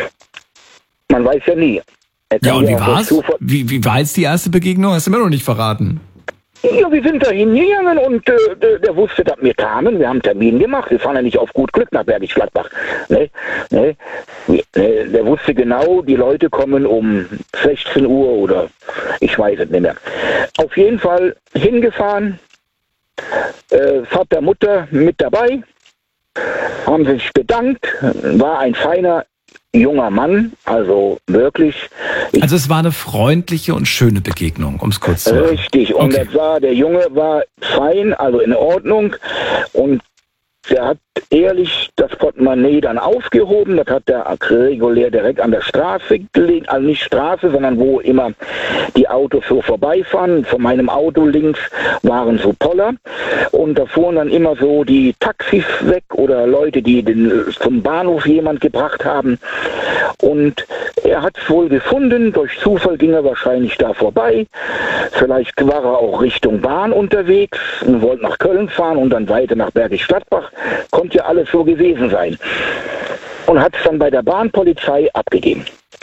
S5: Man weiß ja nie.
S1: Ja, und wie war's? Wie, wie war jetzt die erste Begegnung? Hast du mir noch nicht verraten.
S5: Ja, wir sind da hingegangen und äh, der, der wusste, dass wir kamen. Wir haben einen Termin gemacht. Wir fahren ja nicht auf gut Glück nach Bergisch Gladbach. Ne? Ne? Der wusste genau, die Leute kommen um sechzehn Uhr oder ich weiß es nicht mehr. Auf jeden Fall hingefahren, äh, Vater, Mutter mit dabei, haben sich bedankt, war ein feiner junger Mann, also wirklich.
S1: Also es war eine freundliche und schöne Begegnung, um es kurz zu sagen.
S5: Richtig, und okay. Das war, der Junge war fein, also in Ordnung und der hat ehrlich das Portemonnaie dann aufgehoben, das hat der regulär direkt an der Straße gelegt, also nicht Straße, sondern wo immer die Autos so vorbeifahren. Von meinem Auto links waren so Poller und da fuhren dann immer so die Taxis weg oder Leute, die den, zum Bahnhof jemand gebracht haben. Und er hat es wohl gefunden, durch Zufall ging er wahrscheinlich da vorbei. Vielleicht war er auch Richtung Bahn unterwegs und wollte nach Köln fahren und dann weiter nach Bergisch Gladbach. Konnte ja alles so gewesen sein. Und hat es dann bei der Bahnpolizei abgegeben.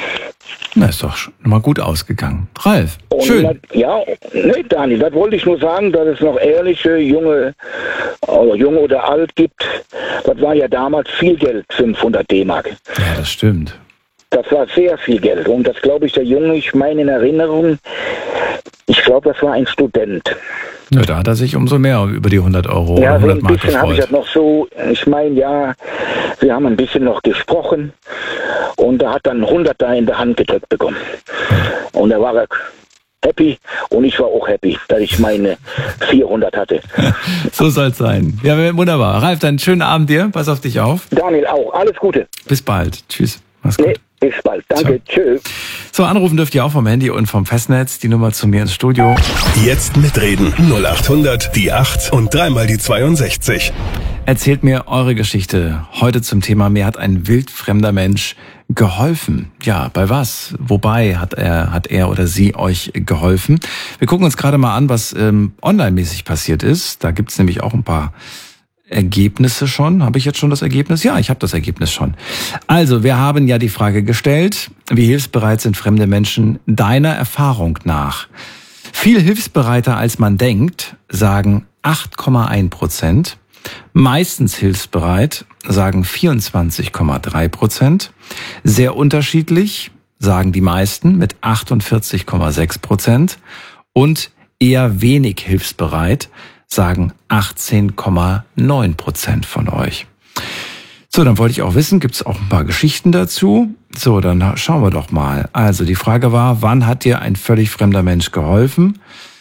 S1: Na, ist doch schon mal gut ausgegangen. Ralf, und schön.
S5: Das, ja, ne, Daniel, das wollte ich nur sagen, dass es noch ehrliche, junge, oder junge oder alt gibt. Das war ja damals viel Geld, fünfhundert D-Mark.
S1: Ja, das stimmt.
S5: Das war sehr viel Geld. Und das glaube ich, der Junge, ich meine in Erinnerung, ich glaube, das war ein Student.
S1: Ja, da hat er sich umso mehr über die hundert Euro
S5: ja,
S1: oder hundert
S5: so ein
S1: Mark
S5: bisschen habe ich das noch so, ich meine, ja, wir haben ein bisschen noch gesprochen und er hat dann hunderter in der Hand gedrückt bekommen. Und da war er happy und ich war auch happy, dass ich meine vierhundert hatte.
S1: So soll es sein. Ja, wunderbar. Ralf, dann schönen Abend dir. Pass auf dich auf.
S5: Daniel auch. Alles Gute.
S1: Bis bald. Tschüss. Mach's gut.
S5: Nee, bis bald. Danke. Ciao. Tschüss.
S1: So, anrufen dürft ihr auch vom Handy und vom Festnetz. Die Nummer zu mir ins Studio.
S3: Jetzt mitreden. null acht hundert, die acht und dreimal die zweiundsechzig.
S1: Erzählt mir eure Geschichte. Heute zum Thema, mir hat ein wildfremder Mensch geholfen. Ja, bei was? Wobei hat er, hat er oder sie euch geholfen? Wir gucken uns gerade mal an, was ähm, online-mäßig passiert ist. Da gibt's nämlich auch ein paar Ergebnisse schon. Habe ich jetzt schon das Ergebnis? Ja, ich habe das Ergebnis schon. Also, wir haben ja die Frage gestellt, wie hilfsbereit sind fremde Menschen deiner Erfahrung nach? Viel hilfsbereiter als man denkt, sagen acht Komma eins Prozent. Meistens hilfsbereit, sagen vierundzwanzig Komma drei Prozent. Sehr unterschiedlich, sagen die meisten mit achtundvierzig Komma sechs Prozent. Und eher wenig hilfsbereit, sagen achtzehn Komma neun Prozent von euch. So, dann wollte ich auch wissen, gibt es auch ein paar Geschichten dazu? So, dann schauen wir doch mal. Also die Frage war, wann hat dir ein völlig fremder Mensch geholfen?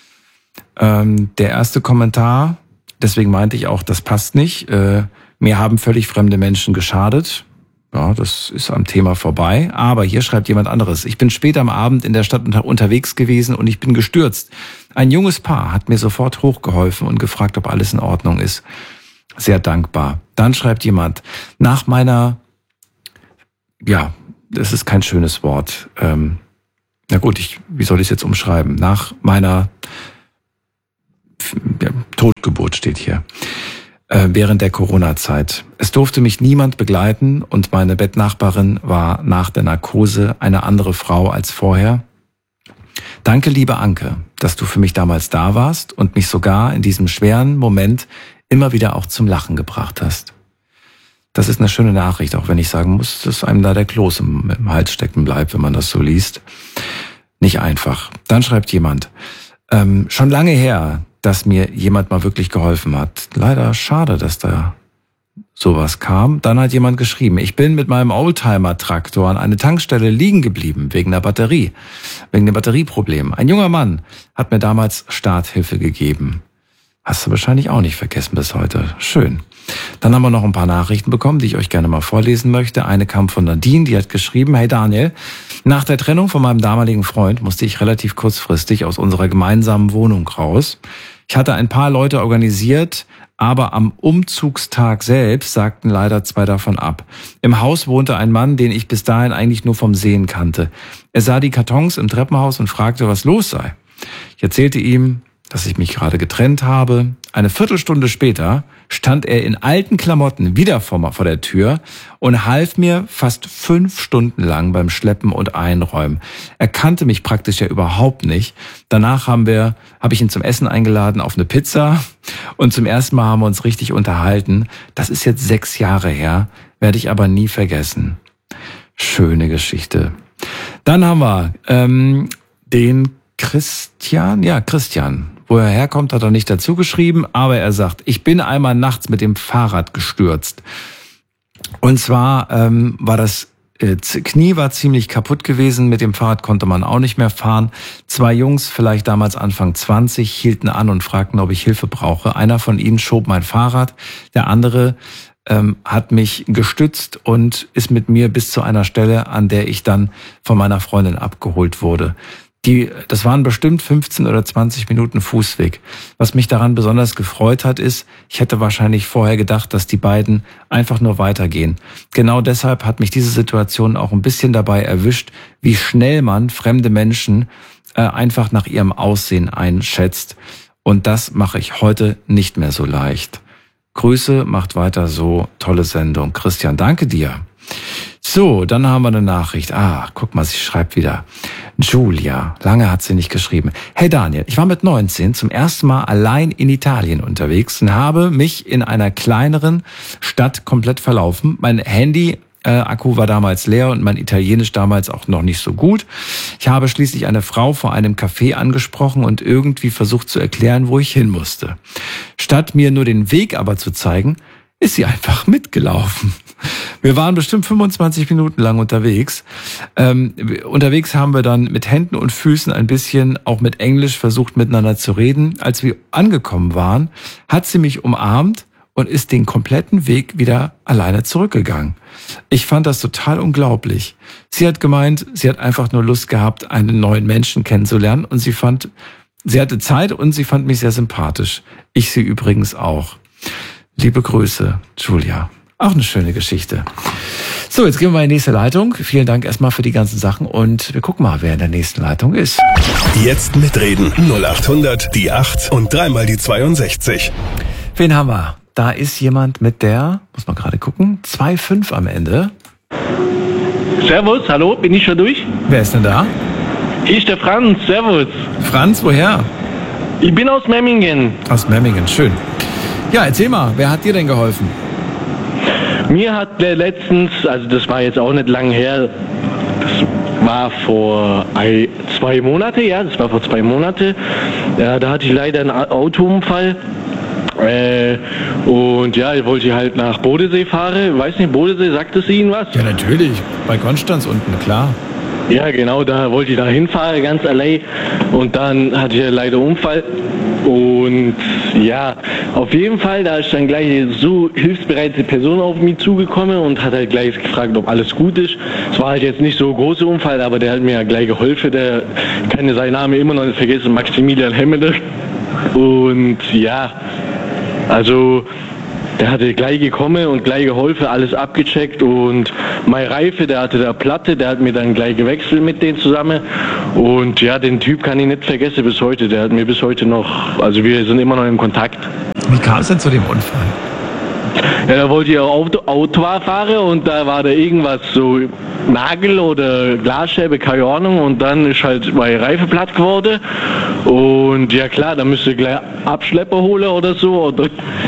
S1: Ähm, der erste Kommentar, deswegen meinte ich auch, das passt nicht. Äh, mir haben völlig fremde Menschen geschadet. Ja, das ist am Thema vorbei. Aber hier schreibt jemand anderes. Ich bin spät am Abend in der Stadt unter, unterwegs gewesen und ich bin gestürzt. Ein junges Paar hat mir sofort hochgeholfen und gefragt, ob alles in Ordnung ist. Sehr dankbar. Dann schreibt jemand, nach meiner, ja, das ist kein schönes Wort. Ähm, na gut, ich, wie soll ich es jetzt umschreiben? Nach meiner ja, Totgeburt steht hier. Während der Corona-Zeit. Es durfte mich niemand begleiten und meine Bettnachbarin war nach der Narkose eine andere Frau als vorher. Danke, liebe Anke, dass du für mich damals da warst und mich sogar in diesem schweren Moment immer wieder auch zum Lachen gebracht hast. Das ist eine schöne Nachricht, auch wenn ich sagen muss, dass einem da der Kloß im, im Hals stecken bleibt, wenn man das so liest. Nicht einfach. Dann schreibt jemand, ähm, schon lange her, dass mir jemand mal wirklich geholfen hat. Leider schade, dass da sowas kam. Dann hat jemand geschrieben, ich bin mit meinem Oldtimer-Traktor an eine Tankstelle liegen geblieben, wegen der Batterie, wegen dem Batterieproblem. Ein junger Mann hat mir damals Starthilfe gegeben. Hast du wahrscheinlich auch nicht vergessen bis heute. Schön. Dann haben wir noch ein paar Nachrichten bekommen, die ich euch gerne mal vorlesen möchte. Eine kam von Nadine, die hat geschrieben, hey Daniel, nach der Trennung von meinem damaligen Freund musste ich relativ kurzfristig aus unserer gemeinsamen Wohnung raus. Ich hatte ein paar Leute organisiert, aber am Umzugstag selbst sagten leider zwei davon ab. Im Haus wohnte ein Mann, den ich bis dahin eigentlich nur vom Sehen kannte. Er sah die Kartons im Treppenhaus und fragte, was los sei. Ich erzählte ihm, dass ich mich gerade getrennt habe. Eine Viertelstunde später stand er in alten Klamotten wieder vor, vor der Tür und half mir fast fünf Stunden lang beim Schleppen und Einräumen. Er kannte mich praktisch ja überhaupt nicht. Danach haben wir, habe ich ihn zum Essen eingeladen auf eine Pizza und zum ersten Mal haben wir uns richtig unterhalten. Das ist jetzt sechs Jahre her, werde ich aber nie vergessen. Schöne Geschichte. Dann haben wir ähm, den Christian, ja Christian. Wo er herkommt, hat er nicht dazu geschrieben, aber er sagt, ich bin einmal nachts mit dem Fahrrad gestürzt. Und zwar ähm, war das äh, Knie war ziemlich kaputt gewesen, mit dem Fahrrad konnte man auch nicht mehr fahren. Zwei Jungs, vielleicht damals Anfang zwanzig, hielten an und fragten, ob ich Hilfe brauche. Einer von ihnen schob mein Fahrrad, der andere ähm, hat mich gestützt und ist mit mir bis zu einer Stelle, an der ich dann von meiner Freundin abgeholt wurde. Die, das waren bestimmt fünfzehn oder zwanzig Minuten Fußweg. Was mich daran besonders gefreut hat, ist, ich hätte wahrscheinlich vorher gedacht, dass die beiden einfach nur weitergehen. Genau deshalb hat mich diese Situation auch ein bisschen dabei erwischt, wie schnell man fremde Menschen äh, einfach nach ihrem Aussehen einschätzt. Und das mache ich heute nicht mehr so leicht. Grüße, macht weiter so, tolle Sendung. Christian, danke dir. So, dann haben wir eine Nachricht. Ah, guck mal, sie schreibt wieder. Julia, lange hat sie nicht geschrieben. Hey Daniel, ich war mit neunzehn zum ersten Mal allein in Italien unterwegs und habe mich in einer kleineren Stadt komplett verlaufen. Mein Handy äh, Akku war damals leer und mein Italienisch damals auch noch nicht so gut. Ich habe schließlich eine Frau vor einem Café angesprochen und irgendwie versucht zu erklären, wo ich hin musste. Statt mir nur den Weg aber zu zeigen, ist sie einfach mitgelaufen. Wir waren bestimmt fünfundzwanzig Minuten lang unterwegs. Ähm, unterwegs haben wir dann mit Händen und Füßen ein bisschen, auch mit Englisch, versucht miteinander zu reden. Als wir angekommen waren, hat sie mich umarmt und ist den kompletten Weg wieder alleine zurückgegangen. Ich fand das total unglaublich. Sie hat gemeint, sie hat einfach nur Lust gehabt, einen neuen Menschen kennenzulernen und sie fand, sie hatte Zeit und sie fand mich sehr sympathisch. Ich sie übrigens auch. Liebe Grüße, Julia. Auch eine schöne Geschichte. So, jetzt gehen wir mal in die nächste Leitung. Vielen Dank erstmal für die ganzen Sachen und wir gucken mal, wer in der nächsten Leitung ist.
S3: Jetzt mitreden. null acht hundert, die acht und dreimal die zweiundsechzig.
S1: Wen haben wir? Da ist jemand mit der, muss man gerade gucken, zwei fünf am Ende.
S6: Servus, hallo, bin ich schon durch?
S1: Wer ist denn da?
S6: Hier ist der Franz, servus.
S1: Franz, woher?
S6: Ich bin aus Memmingen.
S1: Aus Memmingen, schön. Ja, erzähl mal, wer hat dir denn geholfen?
S6: Mir hat der letztens, also das war jetzt auch nicht lang her, das war vor ein, zwei Monate, ja, das war vor zwei Monate. Ja, da hatte ich leider einen Autounfall. Äh, und ja, ich wollte halt nach Bodensee fahren. Weiß nicht, Bodensee, sagt es Ihnen was?
S1: Ja, natürlich. Bei Konstanz unten, klar.
S6: Ja, genau, da wollte ich da hinfahren, ganz allein. Und dann hatte ich leider einen Unfall. Und ja, auf jeden Fall, da ist dann gleich so hilfsbereite Person auf mich zugekommen und hat halt gleich gefragt, ob alles gut ist. Es war halt jetzt nicht so ein großer Unfall, aber der hat mir ja gleich geholfen. Der kann ja seinen Namen immer noch nicht vergessen, Maximilian Hemmede. Und ja, also der hatte gleich gekommen und gleich geholfen, alles abgecheckt, und mein Reife, der hatte da Platte, der hat mir dann gleich gewechselt mit denen zusammen, und ja, den Typ kann ich nicht vergessen bis heute, der hat mir bis heute noch, also wir sind immer noch in Kontakt.
S1: Wie kam es denn zu dem Unfall?
S6: Ja, da wollte ich Auto, Auto fahren und da war da irgendwas, so Nagel oder Glasscheibe, keine Ahnung, und dann ist halt mein Reife platt geworden, und ja klar, da müsste ich gleich Abschlepper holen oder so, oder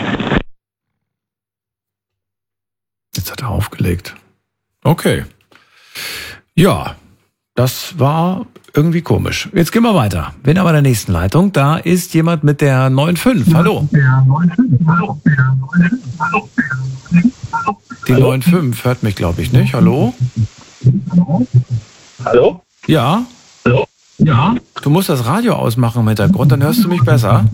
S1: Jetzt hat er aufgelegt. Okay. Ja, das war irgendwie komisch. Jetzt gehen wir weiter. Bin aber in der nächsten Leitung. Da ist jemand mit der neun fünf. Hallo. Die neun fünf hört mich, glaube ich, nicht. Hallo?
S7: Hallo?
S1: Ja?
S7: Hallo? Ja?
S1: Du musst das Radio ausmachen im Hintergrund, dann hörst du mich besser.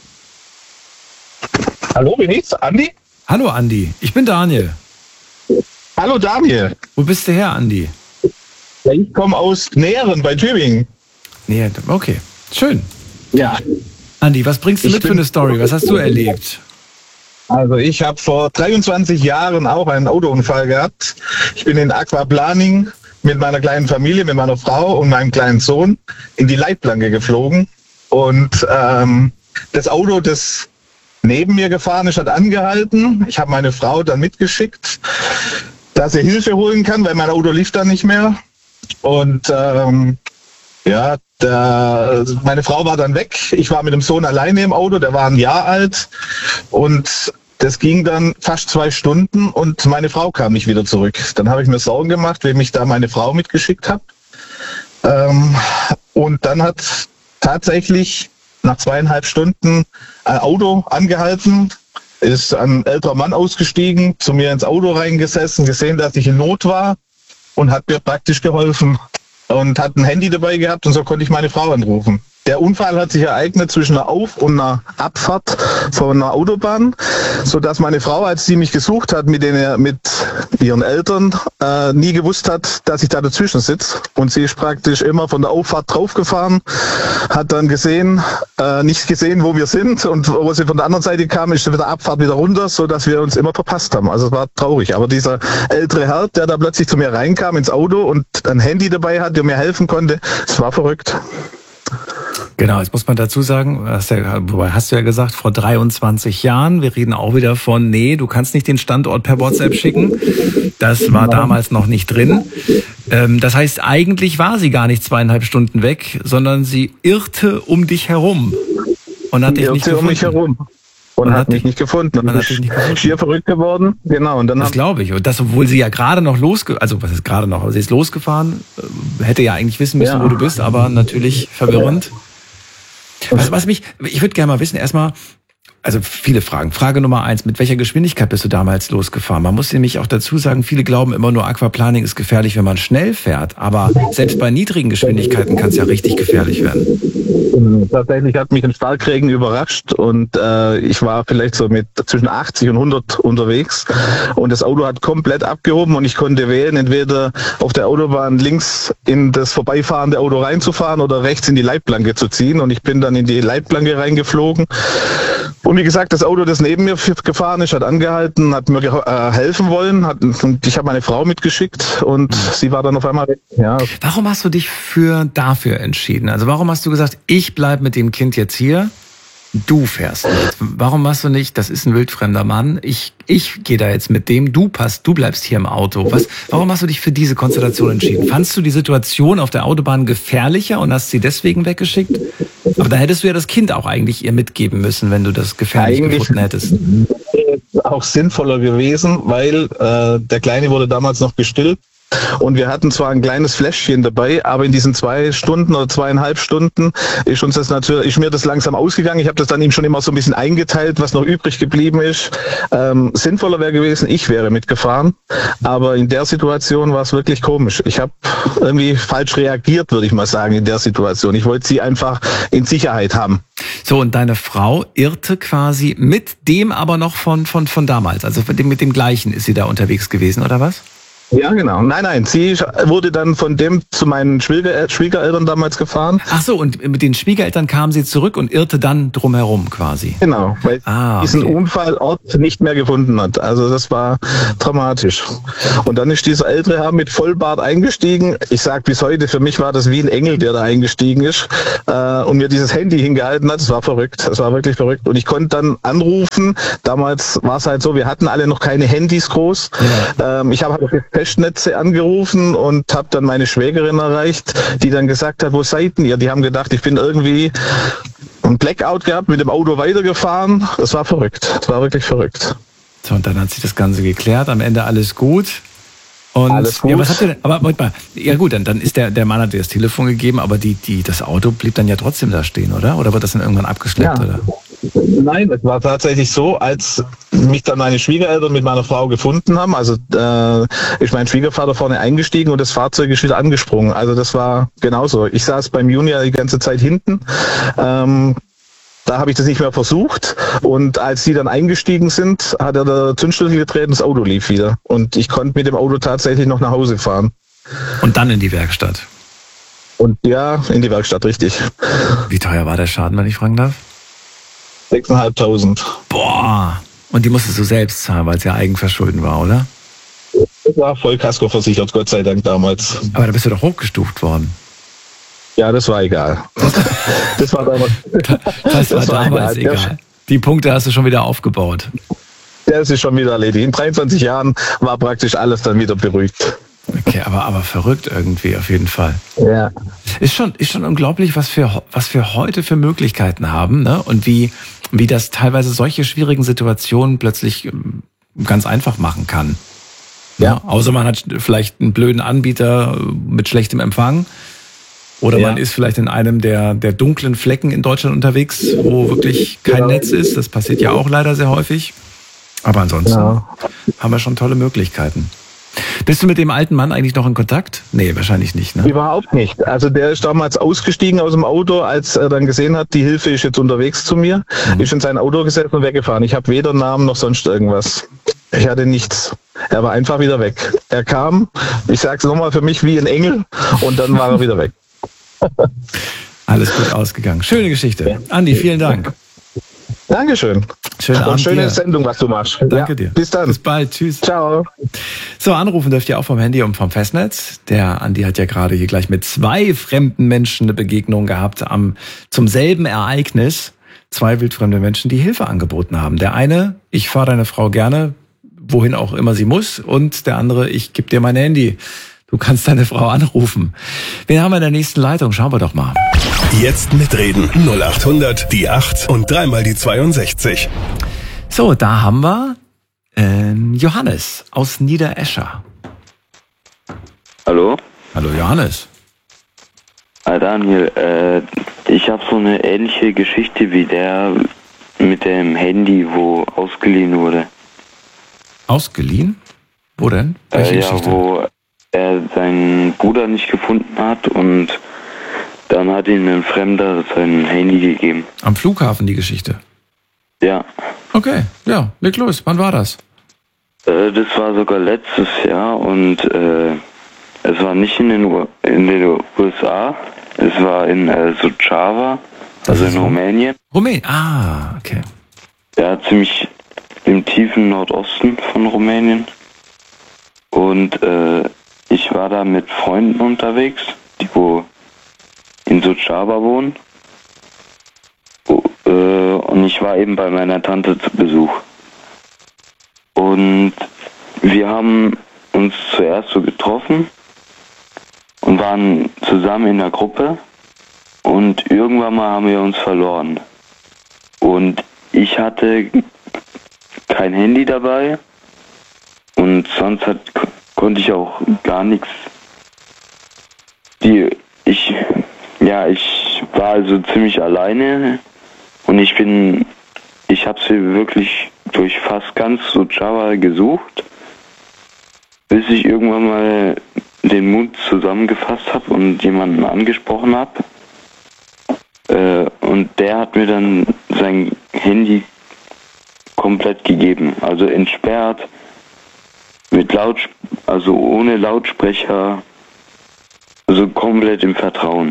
S7: Hallo, bin ich's? Andi?
S1: Hallo, Andi. Ich bin Daniel.
S7: Hallo, Daniel.
S1: Wo bist du her, Andi?
S7: Ich komme aus Näheren bei Tübingen.
S1: Nee, okay. Schön.
S7: Ja.
S1: Andi, was bringst du
S7: Ich
S1: mit für
S7: bin-
S1: eine Story? Was hast du erlebt?
S7: Also ich habe vor dreiundzwanzig Jahren auch einen Autounfall gehabt. Ich bin in Aquaplaning mit meiner kleinen Familie, mit meiner Frau und meinem kleinen Sohn in die Leitplanke geflogen. Und ähm, das Auto, das neben mir gefahren ist, hat angehalten. Ich habe meine Frau dann mitgeschickt, dass sie Hilfe holen kann, weil mein Auto lief dann nicht mehr. Und ähm, ja, der, meine Frau war dann weg. Ich war mit dem Sohn alleine im Auto, der war ein Jahr alt. Und das ging dann fast zwei Stunden und meine Frau kam nicht wieder zurück. Dann habe ich mir Sorgen gemacht, wem ich da meine Frau mitgeschickt habe. Ähm, und dann hat tatsächlich nach zweieinhalb Stunden ein Auto angehalten, ist ein älterer Mann ausgestiegen, zu mir ins Auto reingesessen, gesehen, dass ich in Not war und hat mir praktisch geholfen und hat ein Handy dabei gehabt, und so konnte ich meine Frau anrufen. Der Unfall hat sich ereignet zwischen einer Auf- und einer Abfahrt von einer Autobahn, sodass meine Frau, als sie mich gesucht hat mit, den, mit ihren Eltern, äh, nie gewusst hat, dass ich da dazwischen sitze. Und sie ist praktisch immer von der Auffahrt draufgefahren, hat dann gesehen, äh, nicht gesehen, wo wir sind, und wo sie von der anderen Seite kam, ist sie mit der Abfahrt wieder runter, sodass wir uns immer verpasst haben. Also es war traurig. Aber dieser ältere Herr, der da plötzlich zu mir reinkam ins Auto und ein Handy dabei hat, der mir helfen konnte, es war verrückt.
S1: Genau, jetzt muss man dazu sagen, hast ja, wobei hast du ja gesagt, vor dreiundzwanzig Jahren, wir reden auch wieder von, nee, du kannst nicht den Standort per WhatsApp schicken. Das war damals noch nicht drin. Ähm, das heißt, eigentlich war sie gar nicht zweieinhalb Stunden weg, sondern sie irrte um dich herum und hat dich nicht gefunden.
S7: um mich herum. Und, und hat mich nicht gefunden. Und ist schier verrückt geworden. Genau. Und dann
S1: das glaube ich. Und das, obwohl sie ja gerade noch losge... Also, was ist gerade noch? Aber sie ist losgefahren. Hätte ja eigentlich wissen müssen, ja, wo du bist, aber natürlich verwirrend. Was, was mich... Ich würde gerne mal wissen, erstmal... Also viele Fragen. Frage Nummer eins, mit welcher Geschwindigkeit bist du damals losgefahren? Man muss nämlich auch dazu sagen, viele glauben immer nur, Aquaplaning ist gefährlich, wenn man schnell fährt. Aber selbst bei niedrigen Geschwindigkeiten kann es ja richtig gefährlich werden.
S7: Tatsächlich hat mich ein Starkregen überrascht und äh, ich war vielleicht so mit zwischen achtzig und hundert unterwegs und das Auto hat komplett abgehoben und ich konnte wählen, entweder auf der Autobahn links in das vorbeifahrende Auto reinzufahren oder rechts in die Leitplanke zu ziehen, und ich bin dann in die Leitplanke reingeflogen. Und wie gesagt, das Auto, das neben mir gefahren ist, hat angehalten, hat mir äh, helfen wollen, hat, und ich habe meine Frau mitgeschickt und sie war dann auf einmal weg. Ja.
S1: Warum hast du dich für dafür entschieden? Also warum hast du gesagt, ich bleib mit dem Kind jetzt hier, du fährst mit? Warum machst du nicht, das ist ein wildfremder Mann, ich ich gehe da jetzt mit dem, du passt, du bleibst hier im Auto. Was? Warum hast du dich für diese Konstellation entschieden? Fandst du die Situation auf der Autobahn gefährlicher und hast sie deswegen weggeschickt? Aber da hättest du ja das Kind auch eigentlich ihr mitgeben müssen, wenn du das gefährlich eigentlich gefunden hättest.
S7: Auch sinnvoller gewesen, weil äh, der Kleine wurde damals noch gestillt und wir hatten zwar ein kleines Fläschchen dabei, aber in diesen zwei Stunden oder zweieinhalb Stunden ist uns das natürlich, ist mir das langsam ausgegangen. Ich habe das dann ihm schon immer so ein bisschen eingeteilt, was noch übrig geblieben ist. Ähm, sinnvoller wäre gewesen, ich wäre mitgefahren, aber in der Situation war es wirklich komisch. Ich habe irgendwie falsch reagiert, würde ich mal sagen, in der Situation. Ich wollte sie einfach in Sicherheit haben.
S1: So, und deine Frau irrte quasi mit dem aber noch von, von, von damals, also mit dem, mit dem gleichen ist sie da unterwegs gewesen, oder was?
S7: Ja, genau. Nein, nein, sie wurde dann von dem zu meinen Schwieger Schwiegereltern damals gefahren.
S1: Ach so, und mit den Schwiegereltern kam sie zurück und irrte dann drumherum quasi.
S7: Genau, weil
S1: ah,
S7: sie diesen
S1: okay.
S7: Unfallort nicht mehr gefunden hat. Also das war dramatisch. Und dann ist dieser ältere Herr mit Vollbart eingestiegen. Ich sag bis heute, für mich war das wie ein Engel, der da eingestiegen ist äh, und mir dieses Handy hingehalten hat. Das war verrückt. Das war wirklich verrückt. Und ich konnte dann anrufen. Damals war es halt so, wir hatten alle noch keine Handys groß. Ja. Ähm, ich habe halt Festnetze angerufen und habe dann meine Schwägerin erreicht, die dann gesagt hat, wo seid ihr? Die haben gedacht, ich bin irgendwie ein Blackout gehabt, mit dem Auto weitergefahren. Das war verrückt. Das war wirklich verrückt.
S1: So, und dann hat sich das Ganze geklärt. Am Ende alles gut. Und
S7: alles gut.
S1: Ja, was habt ihr denn? Aber Moment mal. Ja gut, dann, dann ist der, der Mann hat dir das Telefon gegeben, aber die, die, das Auto blieb dann ja trotzdem da stehen, oder? Oder wird das dann irgendwann abgeschleppt,
S7: ja.
S1: oder?
S7: Nein, es war tatsächlich so, als mich dann meine Schwiegereltern mit meiner Frau gefunden haben, also äh, ist mein Schwiegervater vorne eingestiegen und das Fahrzeug ist wieder angesprungen. Also das war genauso. Ich saß beim Junior die ganze Zeit hinten. Ähm, Da habe ich das nicht mehr versucht und als sie dann eingestiegen sind, hat er der Zündschlüssel getreten, das Auto lief wieder und ich konnte mit dem Auto tatsächlich noch nach Hause fahren.
S1: Und dann in die Werkstatt?
S7: Und ja, in die Werkstatt, richtig.
S1: Wie teuer war der Schaden, wenn ich fragen darf?
S7: sechstausendfünfhundert.
S1: Boah! Und die musstest du selbst zahlen, weil es ja Eigenverschulden war, oder?
S7: Das war Vollkasko versichert, Gott sei Dank damals.
S1: Aber da bist du doch hochgestuft worden.
S7: Ja, das war egal. Das war damals,
S1: das war das war damals egal. egal. Die Punkte hast du schon wieder aufgebaut.
S7: Das ist schon wieder erledigt. In dreiundzwanzig Jahren war praktisch alles dann wieder beruhigt.
S1: Okay, aber, aber verrückt irgendwie auf jeden Fall.
S7: Ja.
S1: Ist schon, ist schon unglaublich, was wir, was wir heute für Möglichkeiten haben, ne? Und wie, wie das teilweise solche schwierigen Situationen plötzlich ganz einfach machen kann. Ja. Ne? Außer man hat vielleicht einen blöden Anbieter mit schlechtem Empfang. Oder ja. man ist vielleicht in einem der, der dunklen Flecken in Deutschland unterwegs, wo wirklich kein genau. Netz ist. Das passiert ja auch leider sehr häufig. Aber ansonsten genau. haben wir schon tolle Möglichkeiten. Bist du mit dem alten Mann eigentlich noch in Kontakt? Nee, wahrscheinlich nicht, ne?
S7: Überhaupt nicht. Also der ist damals ausgestiegen aus dem Auto, als er dann gesehen hat, die Hilfe ist jetzt unterwegs zu mir, mhm. ist in sein Auto gesetzt und weggefahren. Ich habe weder Namen noch sonst irgendwas. Ich hatte nichts. Er war einfach wieder weg. Er kam, ich sag's nochmal, für mich wie ein Engel und dann war er wieder weg.
S1: Alles gut ausgegangen. Schöne Geschichte. Ja. Andi, vielen Dank.
S7: Dankeschön.
S1: Schönen Abend.
S7: Und schöne
S1: dir.
S7: Sendung, was du machst.
S1: Danke
S7: ja,
S1: dir.
S7: Bis dann.
S1: Bis bald. Tschüss.
S7: Ciao.
S1: So, anrufen dürft ihr auch vom Handy und vom Festnetz. Der Andi hat ja gerade hier gleich mit zwei fremden Menschen eine Begegnung gehabt am, zum selben Ereignis. Zwei wildfremde Menschen, die Hilfe angeboten haben. Der eine, ich fahre deine Frau gerne, wohin auch immer sie muss. Und der andere, ich gebe dir mein Handy. Du kannst deine Frau anrufen. Wen haben wir in der nächsten Leitung? Schauen wir doch mal.
S3: Jetzt mitreden. null acht hundert, die acht und dreimal die zweiundsechzig.
S1: So, da haben wir äh, Johannes aus Niederescher.
S8: Hallo?
S1: Hallo Johannes.
S8: Hi Daniel, äh, ich habe so eine ähnliche Geschichte wie der mit dem Handy, wo ausgeliehen wurde.
S1: Ausgeliehen? Wo denn? Welche
S8: äh, ja,
S1: Geschichte?
S8: Wo er seinen Bruder nicht gefunden hat und dann hat ihm ein Fremder sein Handy gegeben.
S1: Am Flughafen die Geschichte?
S8: Ja.
S1: Okay, ja, leg los. Wann war das?
S8: Äh, das war sogar letztes Jahr und äh, es war nicht in den, U in den U S A, es war in äh, Suceava, also in Rumänien.
S1: Rumänien, ah, okay.
S8: Ja, ziemlich im tiefen Nordosten von Rumänien. Und äh, ich war da mit Freunden unterwegs, die wo in Suceava wohnen. Äh, und ich war eben bei meiner Tante zu Besuch. Und wir haben uns zuerst so getroffen und waren zusammen in der Gruppe. Und irgendwann mal haben wir uns verloren. Und ich hatte kein Handy dabei. Und sonst hat, konnte ich auch gar nichts die, ich, ja, ich war also ziemlich alleine und ich bin, ich habe sie wirklich durch fast ganz Suceava gesucht, bis ich irgendwann mal den Mut zusammengefasst habe und jemanden angesprochen habe. Äh, und der hat mir dann sein Handy komplett gegeben, also entsperrt, mit Laut, also ohne Lautsprecher, also komplett im Vertrauen.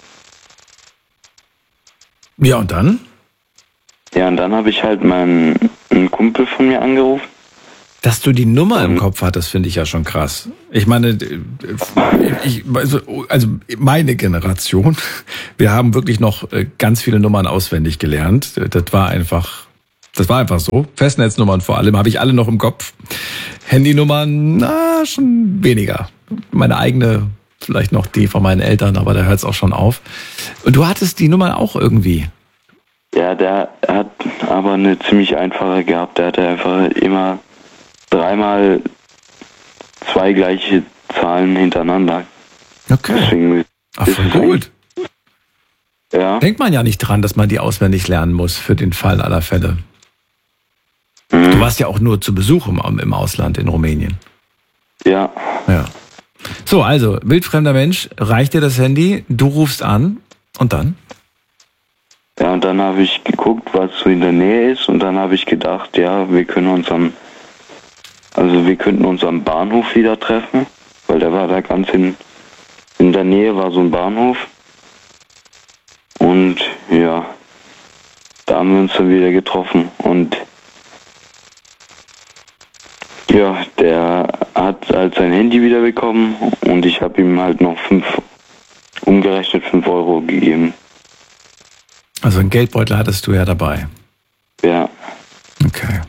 S1: Ja, und dann?
S8: Ja, und dann habe ich halt meinen einen Kumpel von mir angerufen.
S1: Dass du die Nummer im Kopf hattest, finde ich ja schon krass. Ich meine, ich, also, also meine Generation, wir haben wirklich noch ganz viele Nummern auswendig gelernt. Das war einfach, das war einfach so. Festnetznummern vor allem habe ich alle noch im Kopf. Handynummern, na, schon weniger. Meine eigene, vielleicht noch die von meinen Eltern, aber da hört es auch schon auf. Und du hattest die Nummer auch irgendwie.
S8: Ja, der hat aber eine ziemlich einfache gehabt. Der hatte einfach immer dreimal zwei gleiche Zahlen hintereinander.
S1: Okay. Deswegen Ach, voll gut.
S8: Ja.
S1: Denkt man ja nicht dran, dass man die auswendig lernen muss für den Fall aller Fälle. Mhm. Du warst ja auch nur zu Besuch im, im Ausland in Rumänien.
S8: Ja.
S1: Ja. So, also, wildfremder Mensch, reicht dir das Handy, du rufst an und dann?
S8: Ja, und dann habe ich geguckt, was so in der Nähe ist und dann habe ich gedacht, ja, wir können uns am Also wir könnten uns am Bahnhof wieder treffen, weil der war da ganz in, in der Nähe, war so ein Bahnhof. Und ja, da haben wir uns dann wieder getroffen. Und ja, der hat halt sein Handy wieder bekommen und ich habe ihm halt noch fünf, umgerechnet fünf Euro gegeben.
S1: Also einen Geldbeutel hattest du ja dabei.
S8: Ja.
S1: Okay.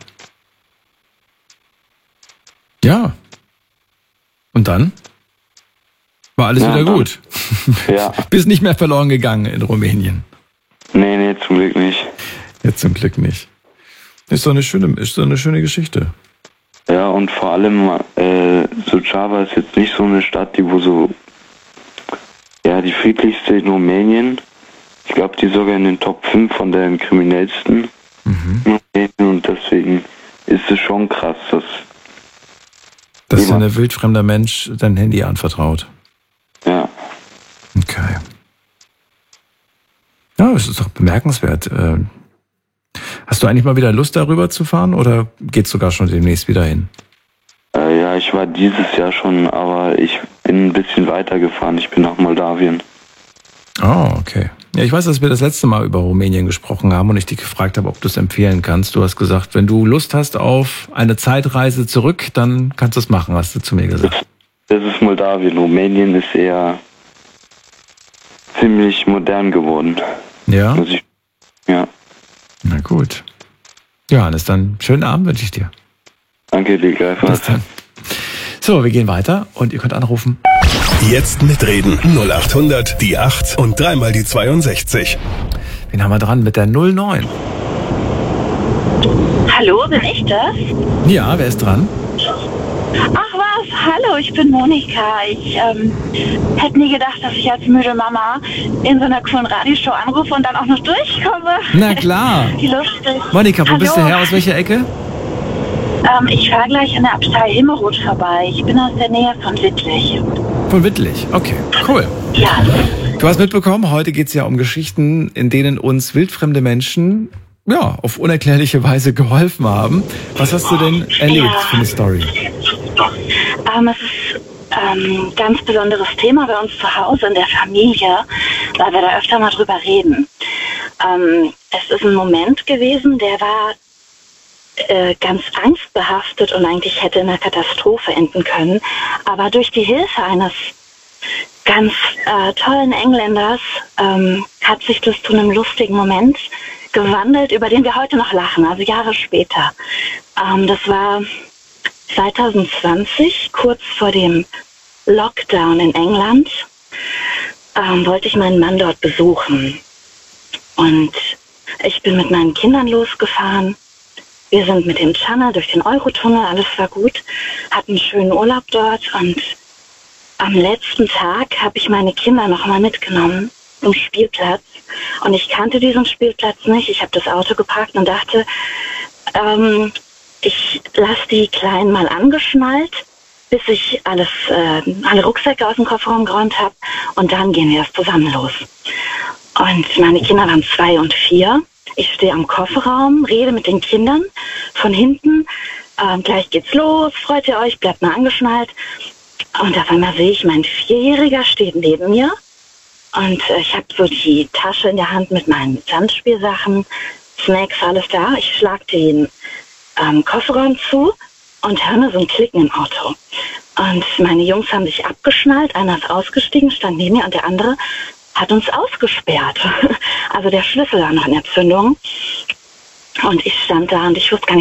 S1: Ja. Und dann? War alles
S8: ja,
S1: wieder
S8: dann,
S1: gut?
S8: Ja.
S1: Bist nicht mehr verloren gegangen in Rumänien?
S8: Nee, nee, zum Glück nicht.
S1: Jetzt zum Glück nicht. Ist doch eine schöne, ist doch eine schöne Geschichte.
S8: Ja, und vor allem, äh, Suceava ist jetzt nicht so eine Stadt, die wo so, ja, die friedlichste in Rumänien. Ich glaube, die sogar in den Top fünf von den kriminellsten. Mhm. Und deswegen ist es schon krass, dass
S1: Dass dir ein wildfremder Mensch dein Handy anvertraut.
S8: Ja.
S1: Okay. Ja, das ist doch bemerkenswert. Hast du eigentlich mal wieder Lust, darüber zu fahren oder geht's sogar schon demnächst wieder hin?
S8: Äh, ja, ich war dieses Jahr schon, aber ich bin ein bisschen weiter gefahren. Ich bin nach Moldawien.
S1: Oh, okay. Ja, ich weiß, dass wir das letzte Mal über Rumänien gesprochen haben und ich dich gefragt habe, ob du es empfehlen kannst. Du hast gesagt, wenn du Lust hast auf eine Zeitreise zurück, dann kannst du es machen, hast du zu mir gesagt.
S8: Das ist Moldawien. Rumänien ist eher ziemlich modern geworden.
S1: Ja?
S8: Muss ich, ja.
S1: Na gut. Johannes, dann schönen Abend wünsche ich dir.
S8: Danke dir gleichfalls.
S1: Bis dann. So, wir gehen weiter und ihr könnt anrufen.
S3: Jetzt mitreden. null acht hundert, die acht und dreimal die zweiundsechzig.
S1: Wen haben wir dran mit der null neun?
S9: Hallo, bin ich das?
S1: Ja, wer ist dran?
S9: Ach was, hallo, ich bin Monika. Ich ähm, hätte nie gedacht, dass ich als müde Mama in so einer coolen Radioshow anrufe und dann auch noch durchkomme.
S1: Na klar.
S9: Wie lustig.
S1: Monika, wo
S9: hallo.
S1: bist du her? Aus welcher Ecke?
S9: Ähm, ich fahre gleich an der Abtei Himmerod vorbei. Ich bin aus der Nähe von Wittlich.
S1: Von Wittlich, okay, cool.
S9: Ja.
S1: Du hast mitbekommen, heute geht es ja um Geschichten, in denen uns wildfremde Menschen ja, auf unerklärliche Weise geholfen haben. Was hast du denn erlebt ja. für eine Story?
S9: Ähm, es ist ähm, ein ganz besonderes Thema bei uns zu Hause in der Familie, weil wir da öfter mal drüber reden. Ähm, es ist ein Moment gewesen, der war äh, ganz angstbehaftet und eigentlich hätte in einer Katastrophe enden können. Aber durch die Hilfe eines ganz äh, tollen Engländers ähm, hat sich das zu einem lustigen Moment gewandelt, über den wir heute noch lachen, also Jahre später. Ähm, das war zwanzig zwanzig, kurz vor dem Lockdown in England, ähm, wollte ich meinen Mann dort besuchen. Und ich bin mit meinen Kindern losgefahren. Wir sind mit dem Channel durch den Eurotunnel, alles war gut, hatten einen schönen Urlaub dort und am letzten Tag habe ich meine Kinder noch mal mitgenommen zum Spielplatz. Und ich kannte diesen Spielplatz nicht. Ich habe das Auto geparkt und dachte, ähm, ich lasse die Kleinen mal angeschnallt, bis ich alles, äh, alle Rucksäcke aus dem Kofferraum geräumt habe. Und dann gehen wir erst zusammen los. Und meine Kinder waren zwei und vier. Ich stehe am Kofferraum, rede mit den Kindern von hinten. Ähm, gleich geht's los, freut ihr euch, bleibt mal angeschnallt. Und auf einmal sehe ich, mein Vierjähriger steht neben mir. Und äh, ich habe so die Tasche in der Hand mit meinen Sandspielsachen, Snacks, alles da. Ich schlage den ähm, Kofferraum zu und höre nur so ein Klicken im Auto. Und meine Jungs haben sich abgeschnallt, einer ist ausgestiegen, stand neben mir und der andere hat uns ausgesperrt. Also der Schlüssel war noch in Entzündung. Und ich stand da und ich wusste gar nicht,